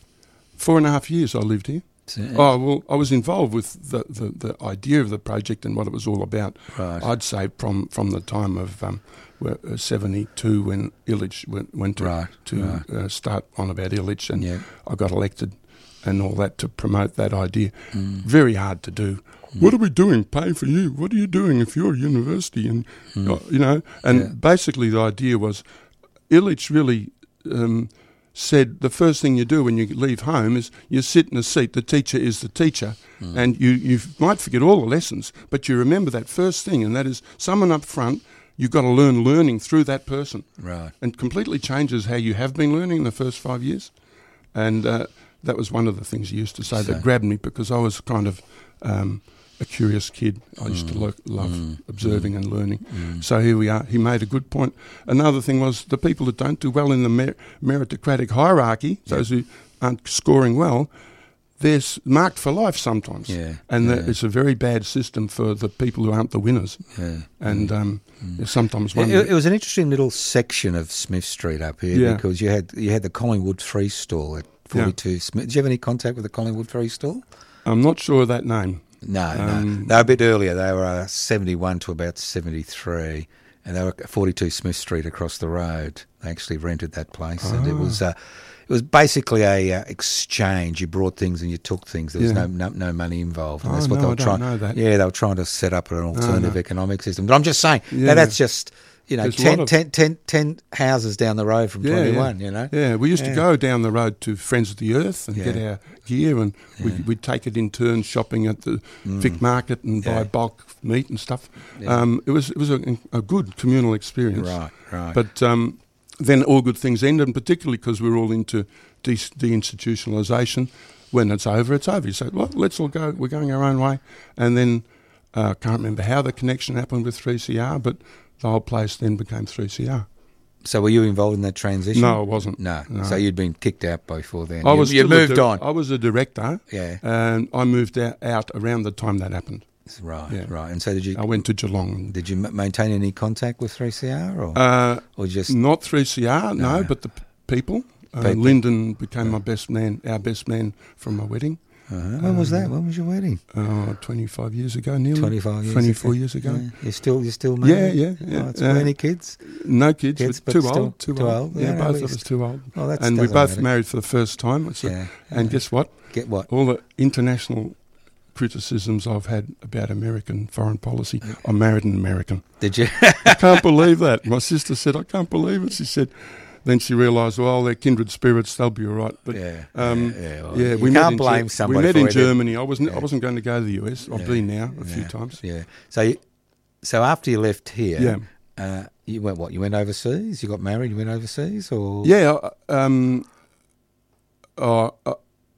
Four and a half years I lived here. So, Oh, well, I was involved with the, the, the idea of the project and what it was all about. right. I'd say from, from the time of um, where- uh, seventy-two when Illich went, went to, Right, to right. Uh, start on about Illich, and Yeah. I got elected and all that to promote that idea. Mm. Very hard to do. Mm. What are we doing? Pay for you. What are you doing if you're a university? And, Mm. uh, you know, and Yeah. basically the idea was Illich really um, said the first thing you do when you leave home is you sit in a seat. The teacher is the teacher, Mm. and you, you might forget all the lessons, but you remember that first thing, and that is someone up front. You've got to learn learning through that person, Right. and completely changes how you have been learning in the first five years. And uh, that was one of the things he used to say So- that grabbed me, because I was kind of um, a curious kid. I used to Mm. lo- love Mm. observing and learning. Mm. So here we are. He made a good point. Another thing was the people that don't do well in the mer- meritocratic hierarchy, Yeah. those who aren't scoring well, they're s- marked for life sometimes. Yeah. And yeah. that it's a very bad system for the people who aren't the winners. yeah. And um, Mm. you sometimes It, wonder. it was an interesting little section of Smith Street up here Yeah. because you had you had the Collingwood Free Stall at forty-two Smith. Did you have any contact with the Collingwood Free Stall? I'm not sure of that name. No, no. Um, They were a bit earlier. They were uh, seventy-one to about seventy-three, and they were at forty-two Smith Street across the road. They actually rented that place, and it Ah. was uh, it was basically a uh, exchange. You brought things and you took things. There was Yeah. no, no no money involved. And Oh, that's what no, they I were don't trying. know that. Yeah, they were trying to set up an alternative no. economic system. But I'm just saying Yeah. that that's just. You know, There's a ten, lot of- ten, ten, ten houses down the road from Yeah, twenty-one, yeah. you know? Yeah, we used Yeah. to go down the road to Friends of the Earth and Yeah. get our gear, and Yeah. we'd, we'd take it in turns shopping at the Mm. Vic Market and Yeah. buy bulk meat and stuff. Yeah. Um, it was it was a, a good communal experience. Right, right. But um, then all good things end, and particularly because we're all into de- deinstitutionalisation. When it's over, it's over. You say, well, let's all go. We're going our own way. And then I uh, can't remember how the connection happened with three C R, but the whole place then became three C R. So were you involved in that transition? No, I wasn't. No. No. So you'd been kicked out before then. I you, was you still a moved di- on. I was a director, Yeah. and I moved out, out around the time that happened. Right, Yeah. right. And so did you I went to Geelong. did you ma- maintain any contact with three C R or, Uh, or just not three C R, no, No. but the p- people. Uh, People. Lyndon became my best man, our best man from my wedding. Uh-huh. When was that? When was your wedding? Uh, twenty-five years ago, nearly. twenty-five years twenty-four ago. years ago. Yeah. You're still, you're still married? Yeah, yeah, yeah. Oh, it's Uh, any kids? No kids, Kids, but but too still old. Too, too old. old. Yeah, Yeah, at both of least. us too old. Oh, that's and we doesn't both matter. married for the first time. It's a- Yeah. And yeah. guess what? Get what? All the international criticisms I've had about American foreign policy, I married an American. Did you? I can't believe that. My sister said, I can't believe it. She said, then she realised, well, they're kindred spirits, they'll be all right. But, yeah. um, yeah, yeah, well, yeah, you we met can't in blame Ger- somebody We met for in it. Germany. I wasn't. Yeah. I wasn't going to go to the U S. I've Yeah. been now a yeah. few times. Yeah. So, you, so after you left here, Yeah. uh, you went what? You went overseas? You got married? You went overseas, or Yeah. Um, uh, uh,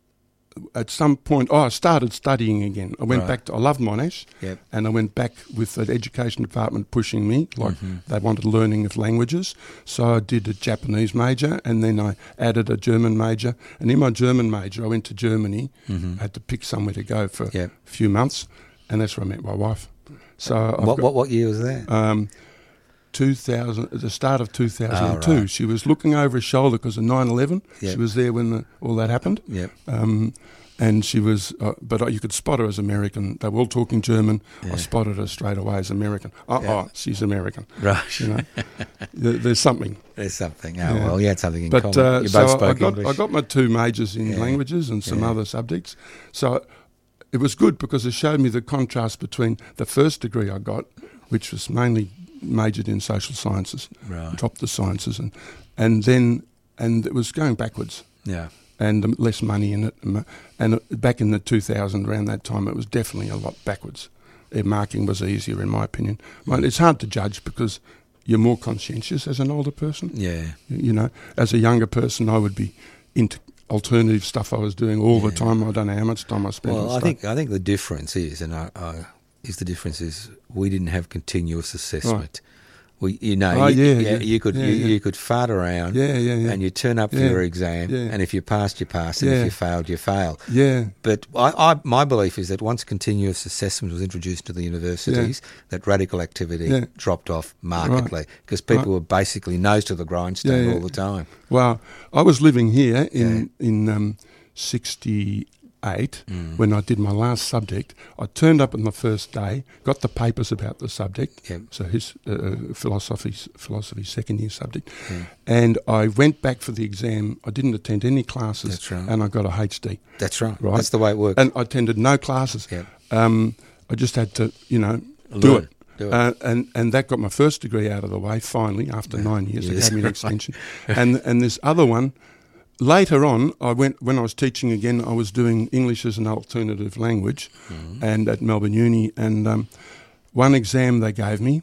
at some point, oh, I started studying again. I went Right. back to, I loved Monash, Yep. and I went back with the education department pushing me, like Mhm. they wanted learning of languages. So I did a Japanese major, and then I added a German major. And in my German major, I went to Germany, Mhm. I had to pick somewhere to go for Yep. a few months, and that's where I met my wife. So I've What, got- what what year was that? um, two thousand, at the start of two thousand two. Oh, right. She was looking over her shoulder because of nine eleven. Yep. She was there when the, all that happened. Yep. Um, and she was, uh, but you could spot her as American. They were all talking German. Yeah. I spotted her straight away as American. Oh, Yeah. oh she's American. Right. You know, there, there's something. There's something. Oh Yeah. well, you had something in But common. uh, you so both I spoke got English. I got my two majors in Yeah. languages and some Yeah. other subjects. So it was good because it showed me the contrast between the first degree I got, which was mainly majored in social sciences, Right. dropped the sciences, and and then and it was going backwards Yeah. and um, less money in it. And, and back in the two thousand, around that time, it was definitely a lot backwards. Uh, marking was easier, in my opinion. Well, it's hard to judge because you're more conscientious as an older person. Yeah. You know, as a younger person, I would be into alternative stuff I was doing all the Yeah. time. I don't know how much time I spent on Well, I stuff. think I think the difference is, and I, I, is the difference is we didn't have continuous assessment. We, you know, Oh, you, yeah, yeah, yeah. you could Yeah, you, yeah. you could fart around, Yeah, yeah, yeah. and you turn up for Yeah, your exam, yeah. and if you passed, you passed, and Yeah. if you failed, you failed. Yeah. But I, I, my belief is that once continuous assessment was introduced to the universities, that radical activity Yeah. dropped off markedly because people Right. were basically nose to the grindstone Yeah, yeah. all the time. Well, I was living here in in um, sixty-eight Mm. when I did my last subject. I turned up on the first day, got the papers about the subject, Yep. so his uh, philosophy philosophy second year subject, Yeah. and I went back for the exam. I didn't attend any classes, That's right. and I got a H D. That's right. Right. That's the way it works. And I attended no classes. Yep. Um, I just had to, you know, do Learn. it. Do it. Uh, and and that got my first degree out of the way finally after nine years. They Yes. gave me an extension, and and this other one. Later on, I went when I was teaching again. I was doing English as an alternative language, Mhm. and at Melbourne Uni. And um, one exam they gave me.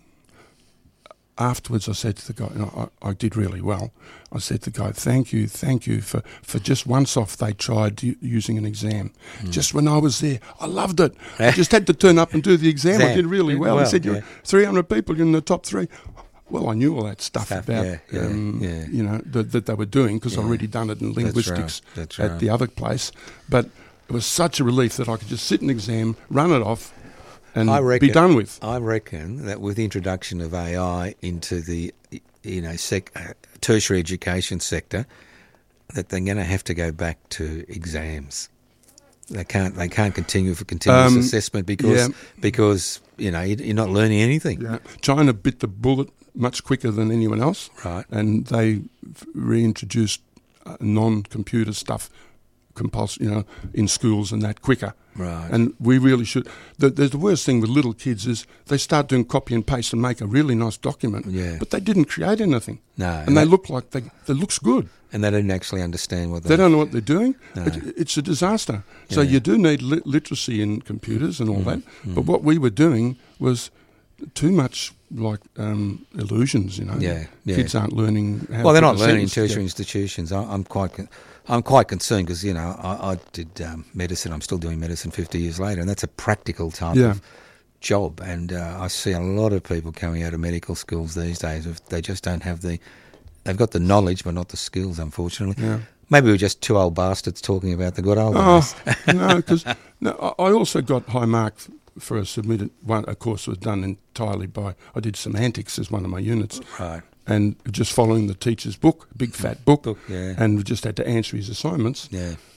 Afterwards, I said to the guy, and I, I did really well. I said to the guy, "Thank you, thank you for, for just once off. They tried u- using an exam. Just when I was there, I loved it. I just had to turn up and do the exam. I Exam. did really Yeah, well." well, he said, "You're yeah. three hundred people in the top three." Well, I knew all that stuff, Stuff, about, yeah, yeah, um, yeah. you know, that, that they were doing because Yeah. I'd already done it in That's right, linguistics that's at right. the other place. But it was such a relief that I could just sit an exam, run it off, and I reckon, be done with. I reckon that with the introduction of A I into the you know sec, uh, tertiary education sector, that they're going to have to go back to exams. They can't. They can't continue for continuous Um, assessment because yeah. because you know you- you're not learning anything. Yeah. China bit the bullet much quicker than anyone else, Right. and they f- reintroduced uh, non-computer stuff, compuls- you know, in schools and that quicker. Right. And we really should. The, the, the worst thing with little kids is they start doing copy and paste and make a really nice document, Yeah. but they didn't create anything, no. and they look like they. It looks good. and they don't actually understand what They don't know what they're doing. No. It, it's a disaster. So Yeah. you do need li- literacy in computers and all Mm, that. mm. But what we were doing was too much like um, illusions, you know. Yeah, yeah. Kids aren't learning how Well, to they're put not a learning in sentence tertiary together. institutions. I, I'm quite, con- I'm quite concerned because you know I, I did um, medicine. I'm still doing medicine fifty years later, and that's a practical type Yeah. of job. And uh, I see a lot of people coming out of medical schools these days. If they just don't have the, they've got the knowledge but not the skills. Unfortunately, Yeah. maybe we're just two old bastards talking about the good old Oh, days. no, because no, I I also got high mark for a submitted one. A course was done entirely by, I did semantics as one of my units, Right. and just following the teacher's book, big fat book, Book, yeah. and we just had to answer his assignments. Yeah.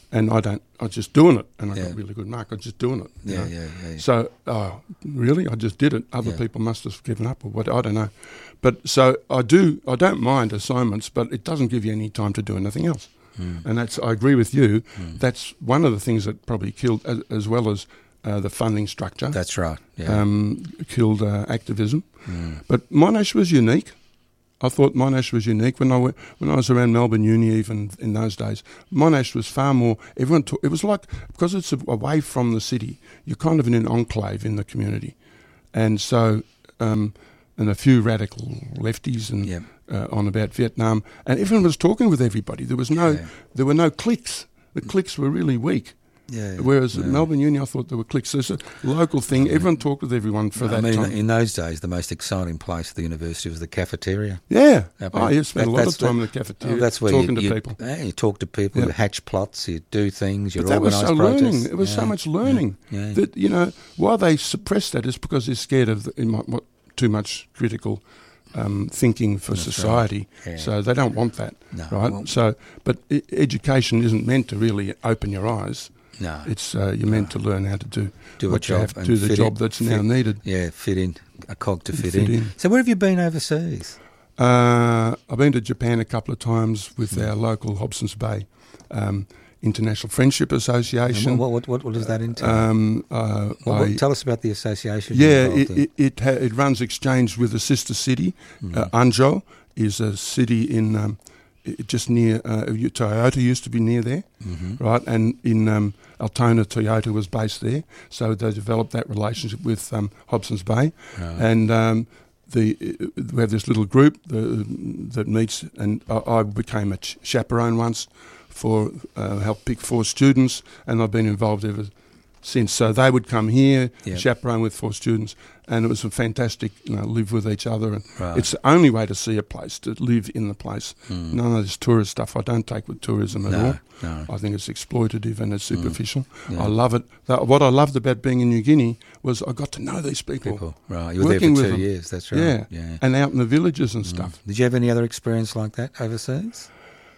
and I don't. I was just doing it, and I Yeah. got really good mark. I was just doing it. you Yeah, know. yeah, yeah. So, oh, really? I just did it. Other Yeah. people must have given up, or what? I don't know. But so I do. I don't mind assignments, but it doesn't give you any time to do anything else. Mm. And that's. I agree with you. Mm. That's one of the things that probably killed, as, as well as uh, the funding structure. That's right. Yeah. Um, killed uh, activism. Mm. But Monash was unique. I thought Monash was unique when I went, when I was around Melbourne Uni, even in those days. Monash was far more. Everyone talk, it was like, because it's away from the city, you're kind of in an enclave in the community, and so um, and a few radical lefties and Yep. uh, on about Vietnam, and everyone was talking with everybody. There was no Yeah. there were no cliques. The cliques were really weak. Yeah. Whereas yeah. at Melbourne Uni, I thought there were cliques. So it's a local thing. Everyone talked with everyone for I that mean, time. in those days, the most exciting place at the university was the cafeteria. Yeah. I mean, Oh, you spent that- a lot of that's time the- in the cafeteria Oh, that's where talking you, to you, people. yeah, you talk to people, Yeah. you hatch plots, you do things, you But that was organise so protests. learning. It was so Yeah. much learning. Yeah. That, you know, why they suppress that is because they're scared of the, in my, what, too much critical um, thinking for That's society. right. Yeah. So they don't want that, No, right? well- so, but I- education isn't meant to really open your eyes. No. It's uh, you're meant to learn how to do, Do a what you job have to and do, the fit job in- that's fit- now needed. Yeah, fit in, a cog to fit, Fit in. in. So where have you been overseas? Uh, I've been to Japan a couple of times with Mm. our local Hobsons Bay um, International Friendship Association. And What, what, what, what does that entail? Um, uh, Well, I- what- tell us about the association. you're Yeah, involved it in. it it, ha- it runs exchange with a sister city. Mm. Uh, Anzhou is a city in um, i- just near uh, Toyota used to be near there, Mhm. right? And in um, Altona, Toyota was based there, so they developed that relationship with um, Hobsons Bay, Right. and um, the we have this little group the, that meets, and I, I became a ch- chaperone once for uh, help pick four students, and I've been involved ever since. So they would come here, Yep. chaperone with four students, and it was a fantastic, you know, live with each other. And Right. it's the only way to see a place, to live in the place. Mm. None of this tourist stuff I don't take with tourism at No, all. no. I think it's exploitative and it's superficial. Yeah. I love it. That, what I loved about being in New Guinea was I got to know these people. People. Right. You were there Working for with two them. years. That's right. Yeah. Yeah. And out in the villages and stuff. Did you have any other experience like that overseas?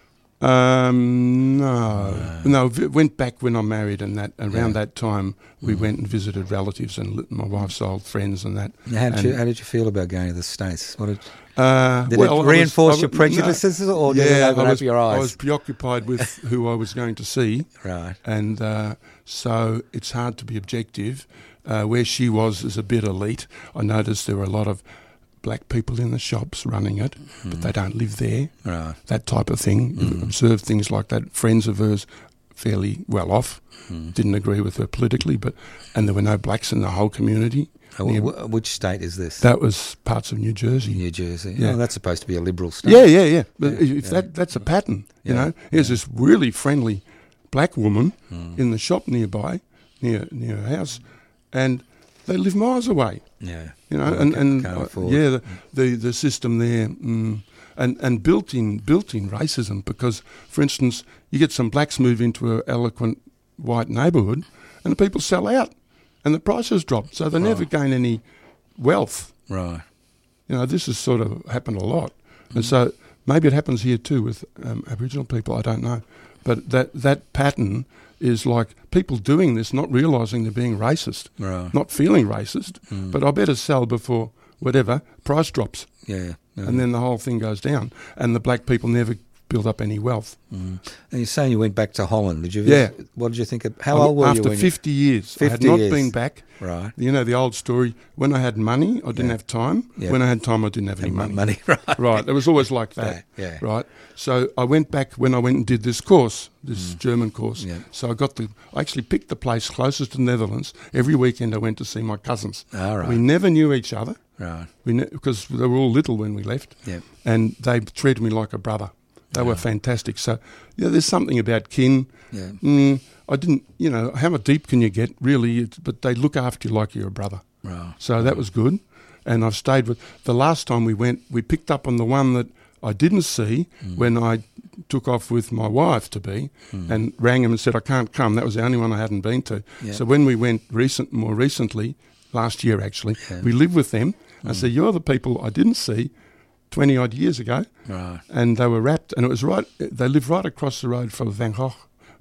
Um, no, no. v- Went back when I married, and that around Yeah. that time we Mm. went and visited relatives and li- my wife's old friends and that. How did, And, you, how did you feel about going to the States? What did, uh, did well, I it was- reinforce I your was- prejudices, no, or did yeah, it open I was, up your eyes? I was preoccupied with who I was going to see, Right. and uh, so it's hard to be objective. Uh, where she was is a bit elite. I noticed there were a lot of black people in the shops running it, but they don't live there. Right. That type of thing. You Mm. observe things like that. Friends of hers, fairly well off, Mm. didn't agree with her politically, but and there were no blacks in the whole community. Uh, Near- wh- wh- which state is this? that was parts of New Jersey. New Jersey. Yeah. Oh, that's supposed to be a liberal state. Yeah, yeah, yeah. But Yeah, if yeah. that that's a pattern, you Yeah, know. Here's yeah. this really friendly black woman Mm. in the shop nearby, near near her house, and they live miles away. Yeah. You know, Well, and, can't- and can't uh, afford. yeah, the, the the system there, mm, and and built in built in racism because, for instance, you get some blacks move into an eloquent white neighbourhood, and the people sell out, and the prices drop, so they never Right. gain any wealth. Right. You know, this has sort of happened a lot, and so maybe it happens here too with um, Aboriginal people. I don't know, but that that pattern is like people doing this, not realising they're being racist, Right. not feeling racist, Mm. but I better sell before whatever price drops, Yeah. yeah. and then the whole thing goes down, and the black people never build up any wealth. Mm. And you're saying you went back to Holland. Did you? Yeah. What did you think? Of, how I- old were after you? When fifty years, I had fifty not years. been back. You, right. You know the old story. When I had money, I didn't Yeah. have time. Yeah. When I had time, I didn't have any Any money. money. Right. Right. It was always like that. Yeah. yeah. Right. So I went back when I went and did this course, this German course. Yeah. So I got the. I actually picked the place closest to the Netherlands. Every weekend I went to see my cousins. All right. We never knew each other. Right. We ne- because they were all little when we left, Yeah. and they treated me like a brother. They were Yeah. fantastic. So yeah, there's something about kin. Yeah. Mm, I didn't, you know, how deep can you get really? It's, but they look after you like you're a brother. Right. So that was good. And I've stayed with, the last time we went, we picked up on the one that I didn't see Mm. when I took off with my wife to be Mm. and rang him and said, I can't come. That was the only one I hadn't been to. Yeah. So when we went recent, more recently, last year actually, Yeah. we lived with them. I Mm. said, you're the people I didn't see twenty odd years ago. Right. And they were wrapped, and it was right, they lived right across the road from Van Gogh,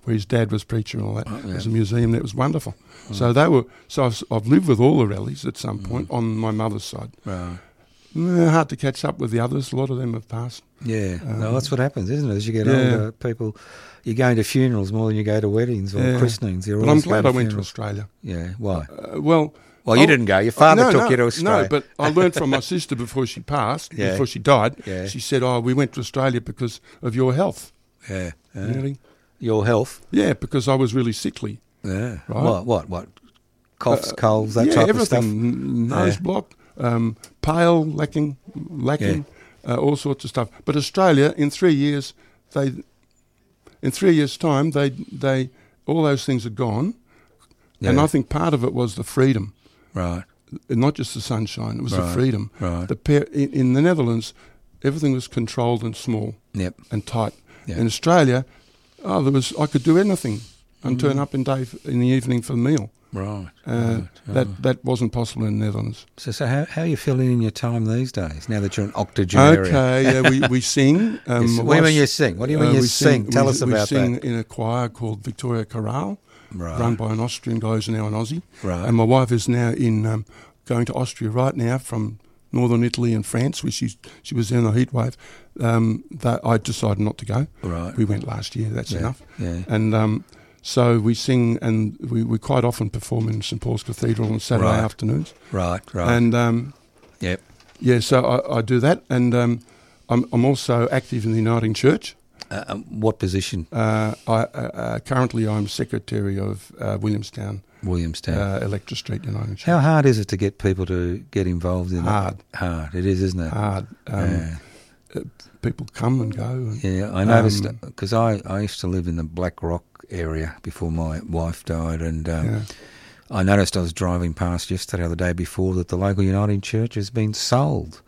where his dad was preacher and all that. Oh, yeah. There's a museum there. It was wonderful. Oh. So they were. So I've, I've lived with all the rallies at some point Mm. on my mother's side. Right. Mm, hard to catch up with the others. A lot of them have passed. Yeah. Um, no, that's what happens, isn't it? As you get yeah. older, people, you're going to funerals more than you go to weddings or Yeah. christenings. You're But I'm always glad going I went to funerals. Australia. Yeah. Why? Uh, well, Well, you oh, didn't go. Your father no, took no, you to Australia. No, but I learned from my sister before she passed, Yeah. before she died. Yeah. She said, "Oh, we went to Australia because of your health." yeah. yeah. Really? Your health. Yeah, because I was really sickly. Yeah. Right. What? What? What? Coughs, Uh, colds, that yeah, type everything. of stuff. N- Nose Yeah. block, um, pale, lacking, lacking, uh, all sorts of stuff. But Australia, in three years, they, in three years' time, they, they, all those things are gone. Yeah. And I think part of it was the freedom, Right. not just the sunshine. It was the Right. freedom. Right. The pair, in, in the Netherlands, everything was controlled and small Yep. and tight. Yeah. In Australia, oh, there was I could do anything and Mm. turn up in day f- in the evening for the meal. Right. Uh, right. That Oh. that wasn't possible in the Netherlands. So, so how how are you filling in your time these days? Now that you're an octogenarian. Okay, yeah, we we sing. Um, Yes. my What do you mean wife's- you sing? What do you mean uh, you we sing? Tell we, us we about sing that. in a choir called Victoria Chorale, Right. run by an Austrian guy who's now an Aussie. Right. And my wife is now in um, going to Austria right now from northern Italy and France, where she's she was in a heat wave. Um, that I decided not to go. Right. We went last year. That's Yeah. enough. Yeah. And um, so we sing, and we, we quite often perform in St Paul's Cathedral on Saturday Right. afternoons. Right. Right. And um, yep. yeah, so I, I do that, and um, I'm, I'm also active in the Uniting Church. Uh, um, what position? Uh, I, uh, uh, currently, I'm secretary of uh, Williamstown, Williamstown. uh, Electra Street Uniting Church. How hard is it to get people to get involved in Hard. it? Hard. It is, isn't it? Hard. Um, yeah. uh, people come and go. And, Yeah, I noticed um, because I, I used to live in the Black Rock area before my wife died, and um, yeah. I noticed I was driving past yesterday or the day before that the local Uniting Church has been sold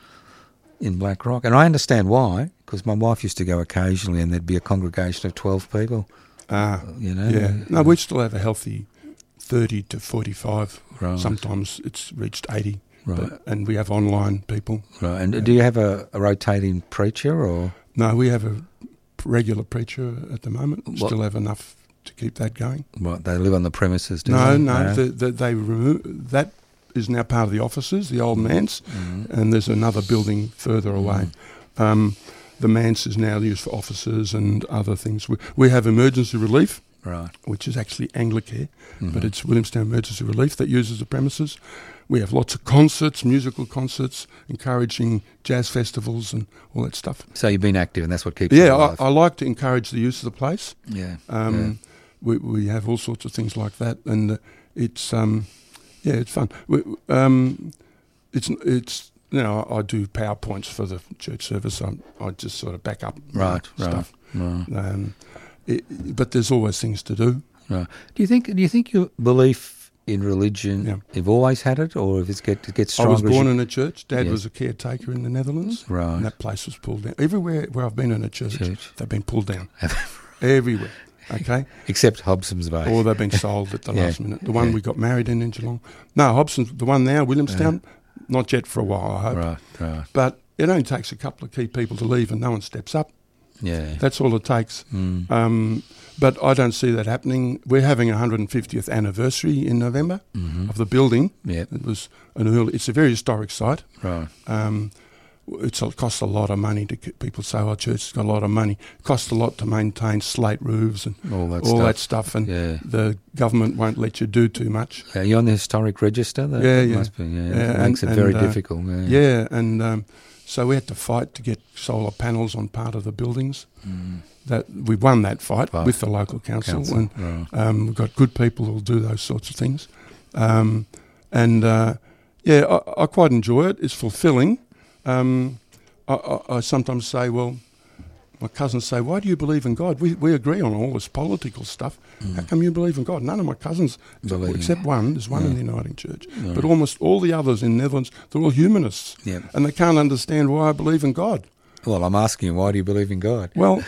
in Black Rock, and I understand why, because my wife used to go occasionally, and there'd be a congregation of twelve people. Ah, You know, yeah. No, we still have a healthy thirty to forty-five. Right. Sometimes it's reached eighty. Right. But, and we have online people. Right, and do you have a, a rotating preacher or? No, we have a regular preacher at the moment. What- Still have enough to keep that going. What, they live on the premises, do No, they? no, the, the, they remove that is now part of the offices, the old manse, Mhm. and there's another building further away. Um, the manse is now used for offices and other things. We, we have emergency relief, Right. which is actually Anglicare, but Mhm. it's Williamstown Emergency Relief that uses the premises. We have lots of concerts, musical concerts, encouraging jazz festivals and all that stuff. So you've been active, and that's what keeps you Yeah, alive. I, I like to encourage the use of the place. yeah. Um, we, we have all sorts of things like that, and uh, it's um, yeah, it's fun. We, um, it's it's you know I do PowerPoints for the church service. I I just sort of back up yeah. Right. Right. stuff. Right. Um, it, but there's always things to do. Right. Do you think? Do you think your belief in religion, Yeah. you've always had it, or if it's get it gets I stronger? was as born you- in a church. Dad Yeah. was a caretaker in the Netherlands, Right. and that place was pulled down. Everywhere where I've been in a church, Church. they've been pulled down. Everywhere. Okay. Except Hobson's Bay. Or they've been sold at the Yeah. last minute. The one Yeah. we got married in in Geelong. No, Hobson's, the one now, Williamstown, not yet for a while, I hope. Right. Right. But it only takes a couple of key people to leave and no one steps up. Yeah. That's all it takes. Mm. Um, but I don't see that happening. We're having a one hundred fiftieth anniversary in November Mhm. of the building. Yeah. It was an early, it's a very historic site. Right. Um, it's, it costs a lot of money to keep, people say, oh, church has got a lot of money. It costs a lot to maintain slate roofs and All that all stuff. that stuff. And Yeah. the government won't let you do too much. Are you on the historic register? That, Yeah, that yeah. Must be, yeah. Yeah, It makes and- it very and, uh, difficult. Yeah. Yeah, and um, so we had to fight to get solar panels on part of the buildings. Mm. That we won that fight Fight. with the local council, Council. and Right. um, we've got good people who'll do those sorts of things. Um, and uh, yeah, I, I quite enjoy it. It's fulfilling. Um, I, I, I sometimes say, well, my cousins say, why do you believe in God? We we agree on all this political stuff. How come you believe in God? None of my cousins, Believe. except one, there's one Yeah. in the Uniting Church, Yeah. but almost all the others in Netherlands, they're all humanists. Yeah. And they can't understand why I believe in God. Well, I'm asking you, why do you believe in God? Well,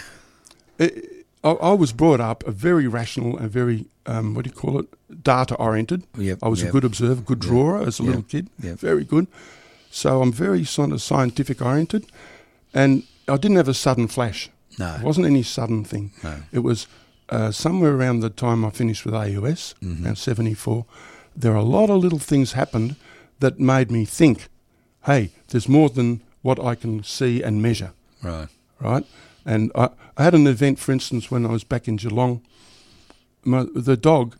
it, I, I was brought up a very rational and very, um, what do you call it, data-oriented. Yep. I was yep. a good observer, good Yeah. drawer as a Yeah. little kid, Yeah. very good. So I'm very sort of scientific-oriented, and I didn't have a sudden flash. No. It wasn't any sudden thing. No. It was uh, somewhere around the time I finished with A U S, Mhm. around seventy-four, there are a lot of little things happened that made me think, hey, there's more than what I can see and measure, Right. right? And I, I had an event, for instance, when I was back in Geelong. My, the dog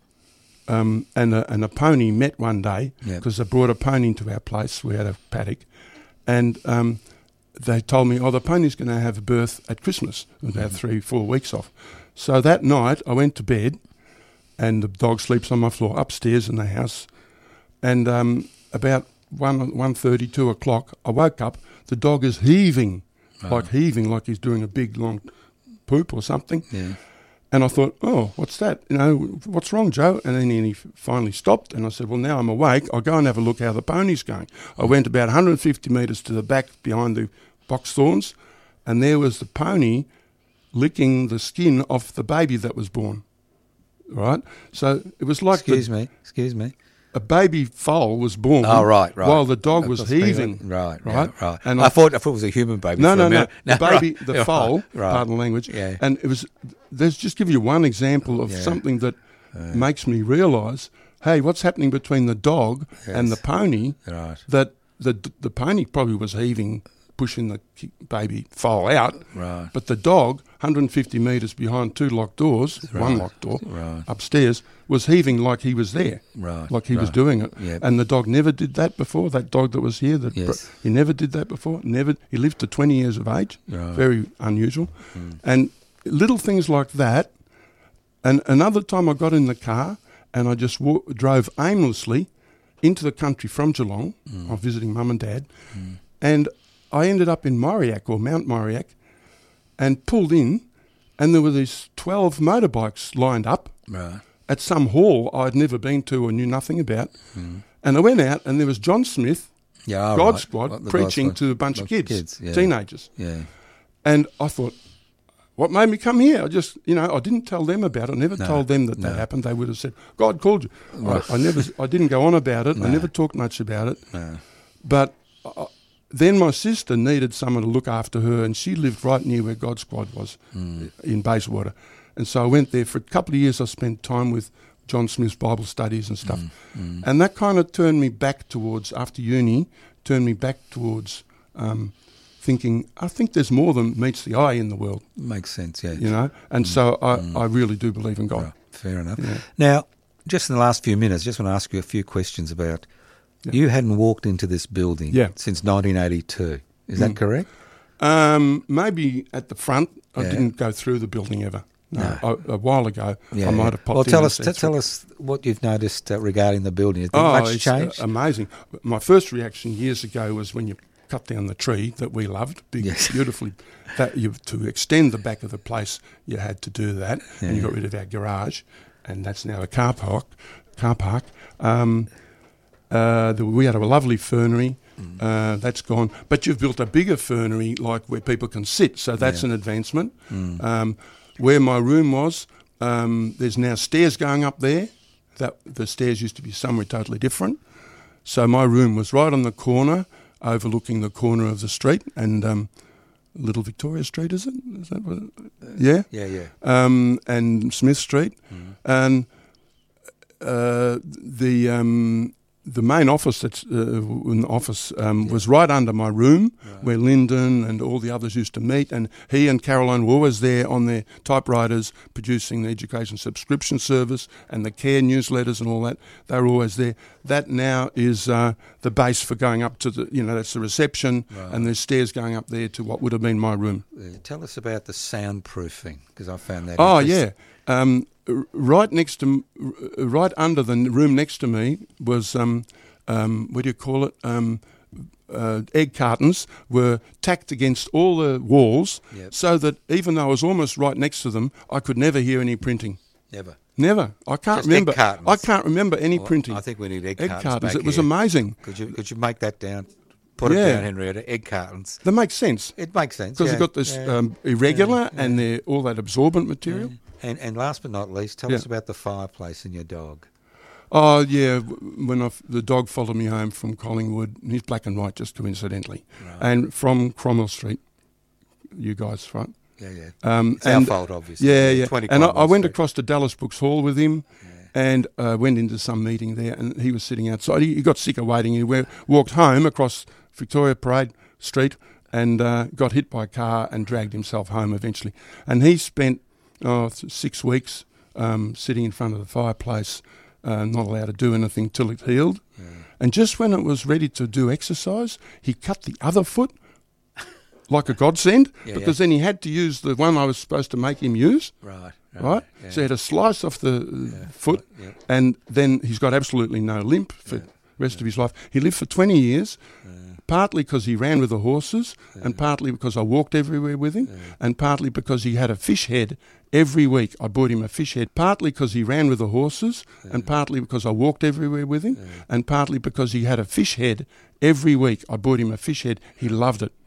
um, and, a, and a pony met one day Yep. because they brought a pony into our place. We had a paddock. And um, they told me, oh, the pony's going to have a birth at Christmas, about Mhm. three, four weeks off. So that night I went to bed and the dog sleeps on my floor upstairs in the house. And um, about one, one thirty, two o'clock, I woke up. The dog is heaving, Right. like heaving, like he's doing a big, long poop or something. Yeah. And I thought, oh, what's that? You know, what's wrong, Joe? And then he finally stopped. And I said, well, now I'm awake. I'll go and have a look how the pony's going. I went about one hundred fifty metres to the back behind the box thorns. And there was the pony licking the skin off the baby that was born. Right? So it was like Excuse the, me. Excuse me. a baby foal was born. Oh, right, right. While the dog Of was course, heaving. Right, Right? right, right. And I, I- thought I thought it was a human baby. No, for no, a no. minute. The baby, right, the foal, right. pardon the language. Yeah. And it was, let's just give you one example of Yeah. something that makes me realise, hey, what's happening between the dog and the Yes. pony, Right. that the the pony probably was heaving, pushing the ki- baby foal out, Right. but the dog, one hundred fifty metres behind two locked doors, one Right. locked door, Right. upstairs, was heaving like he was there. Right. Like he was right. doing it. Yep. And the dog never did that before, that dog that was here. That Yes. bro- he never did that before. Never. He lived to twenty years of age. Right. Very unusual. Mm. And little things like that. And another time I got in the car and I just wa- drove aimlessly into the country from Geelong. Mm. I was visiting mum and dad. Mm. And I ended up in Moriac, or Mount Moriac, and pulled in, and there were these twelve motorbikes lined up Right. at some hall I'd never been to or knew nothing about. Mm. And I went out and there was John Smith, Yeah. all God right. Squad, What, the God preaching Squad. to a bunch of Bunch of kids, kids, yeah. teenagers. Yeah. And I thought, what made me come here? I just, you know, I didn't tell them about it. I never No, told them that no. that happened. They would have said, God called you. Right. I, I never, I didn't go on about it. No. I never talked much about it. No. But uh, then my sister needed someone to look after her, and she lived right near where God Squad was, Mm. in Bayswater. And so I went there for a couple of years. I spent time with John Smith's Bible studies and stuff. Mm. And that kind of turned me back towards, after uni, turned me back towards um, thinking, I think there's more than meets the eye in the world, Makes sense. Yeah. you know? And so I, Mm. I really do believe in God. Right. Fair enough. Yeah. Now, just in the last few minutes, just want to ask you a few questions about. Yeah. You hadn't walked into this building Yeah. since nineteen eighty-two. Is that Mm. correct? Um, maybe at the front, I Yeah. didn't go through the building ever. No, No. I, a while ago, Yeah. I might have popped Well, in tell and us. said T- tell through. us what you've noticed uh, regarding the building. Has there Oh, much it's uh, changed? amazing. My first reaction years ago was when you cut down the tree that we loved, big, Yes. beautifully. That you to extend the back of the place, you had to do that, and you Yeah. got rid of our garage, and that's now a car park. Car park. Um, uh, the, we had a lovely fernery. Mm. Uh, that's gone, but you've built a bigger fernery, like where people can sit. So that's Yeah. an advancement. Mm. Um, where my room was, um, there's now stairs going up there. That the stairs used to be somewhere totally different. So my room was right on the corner, overlooking the corner of the street, and um, Little Victoria Street, is it? Is that what it, yeah? Yeah, yeah. Um, and Smith Street. Mm. And uh, the um, the main office that's uh, in the office um, Yeah. was right under my room, Right. where Lyndon and all the others used to meet, and he and Caroline were always there on their typewriters producing the education subscription service and the care newsletters and all that. They were always there. That now is uh, the base for going up to the, you know, that's the reception, Right. and there's stairs going up there to what would have been my room. Uh, tell us about the soundproofing, because I found that. Oh interesting. yeah, um, r- right next to, m- r- right under the n- room next to me was um, um, what do you call it? Um, uh, egg cartons were tacked against all the walls, Yep. so that even though I was almost right next to them, I could never hear any printing. Never. Never. I can't Just egg remember. cartons. I can't remember any Well, printing. I think we need egg, egg cartons. cartons. back It was here. amazing. Could you could you make that down? Put Yeah. it down, Henrietta. Egg cartons. That makes sense It makes sense because yeah. they've got this Yeah. um, irregular Yeah. and they're all that absorbent material. And and last but not least, tell Yeah. us about the fireplace and your dog. Oh yeah, w- when I f- the dog followed me home from Collingwood, and he's black and white, just coincidentally, Right. and from Cromwell Street, you guys, right? Yeah, yeah. Um, it's and, our fault, obviously. Yeah, yeah. twenty And I, I went Street. across to Dallas Books Hall with him, yeah. and uh, went into some meeting there, and he was sitting outside. He, he got sick of waiting. He went, walked home across Victoria Parade Street and uh, got hit by a car and dragged himself home eventually. And he spent oh, th- six weeks um, sitting in front of the fireplace, uh, not allowed to do anything till it healed. Yeah. And just when it was ready to do exercise, he cut the other foot like a godsend, yeah, because yeah. then he had to use the one I was supposed to make him use. Right. Right? right? Yeah. So he had a slice off the yeah. foot, yeah. and then he's got absolutely no limp for yeah. the rest yeah. of his life. He lived for twenty years, yeah. partly because he ran with the horses, yeah. and partly because I walked everywhere with him, yeah. and partly because he had a fish head every week. I bought him a fish head, partly because he ran with the horses, yeah. and partly because I walked everywhere with him, yeah. and partly because he had a fish head every week. I bought him a fish head. He loved it.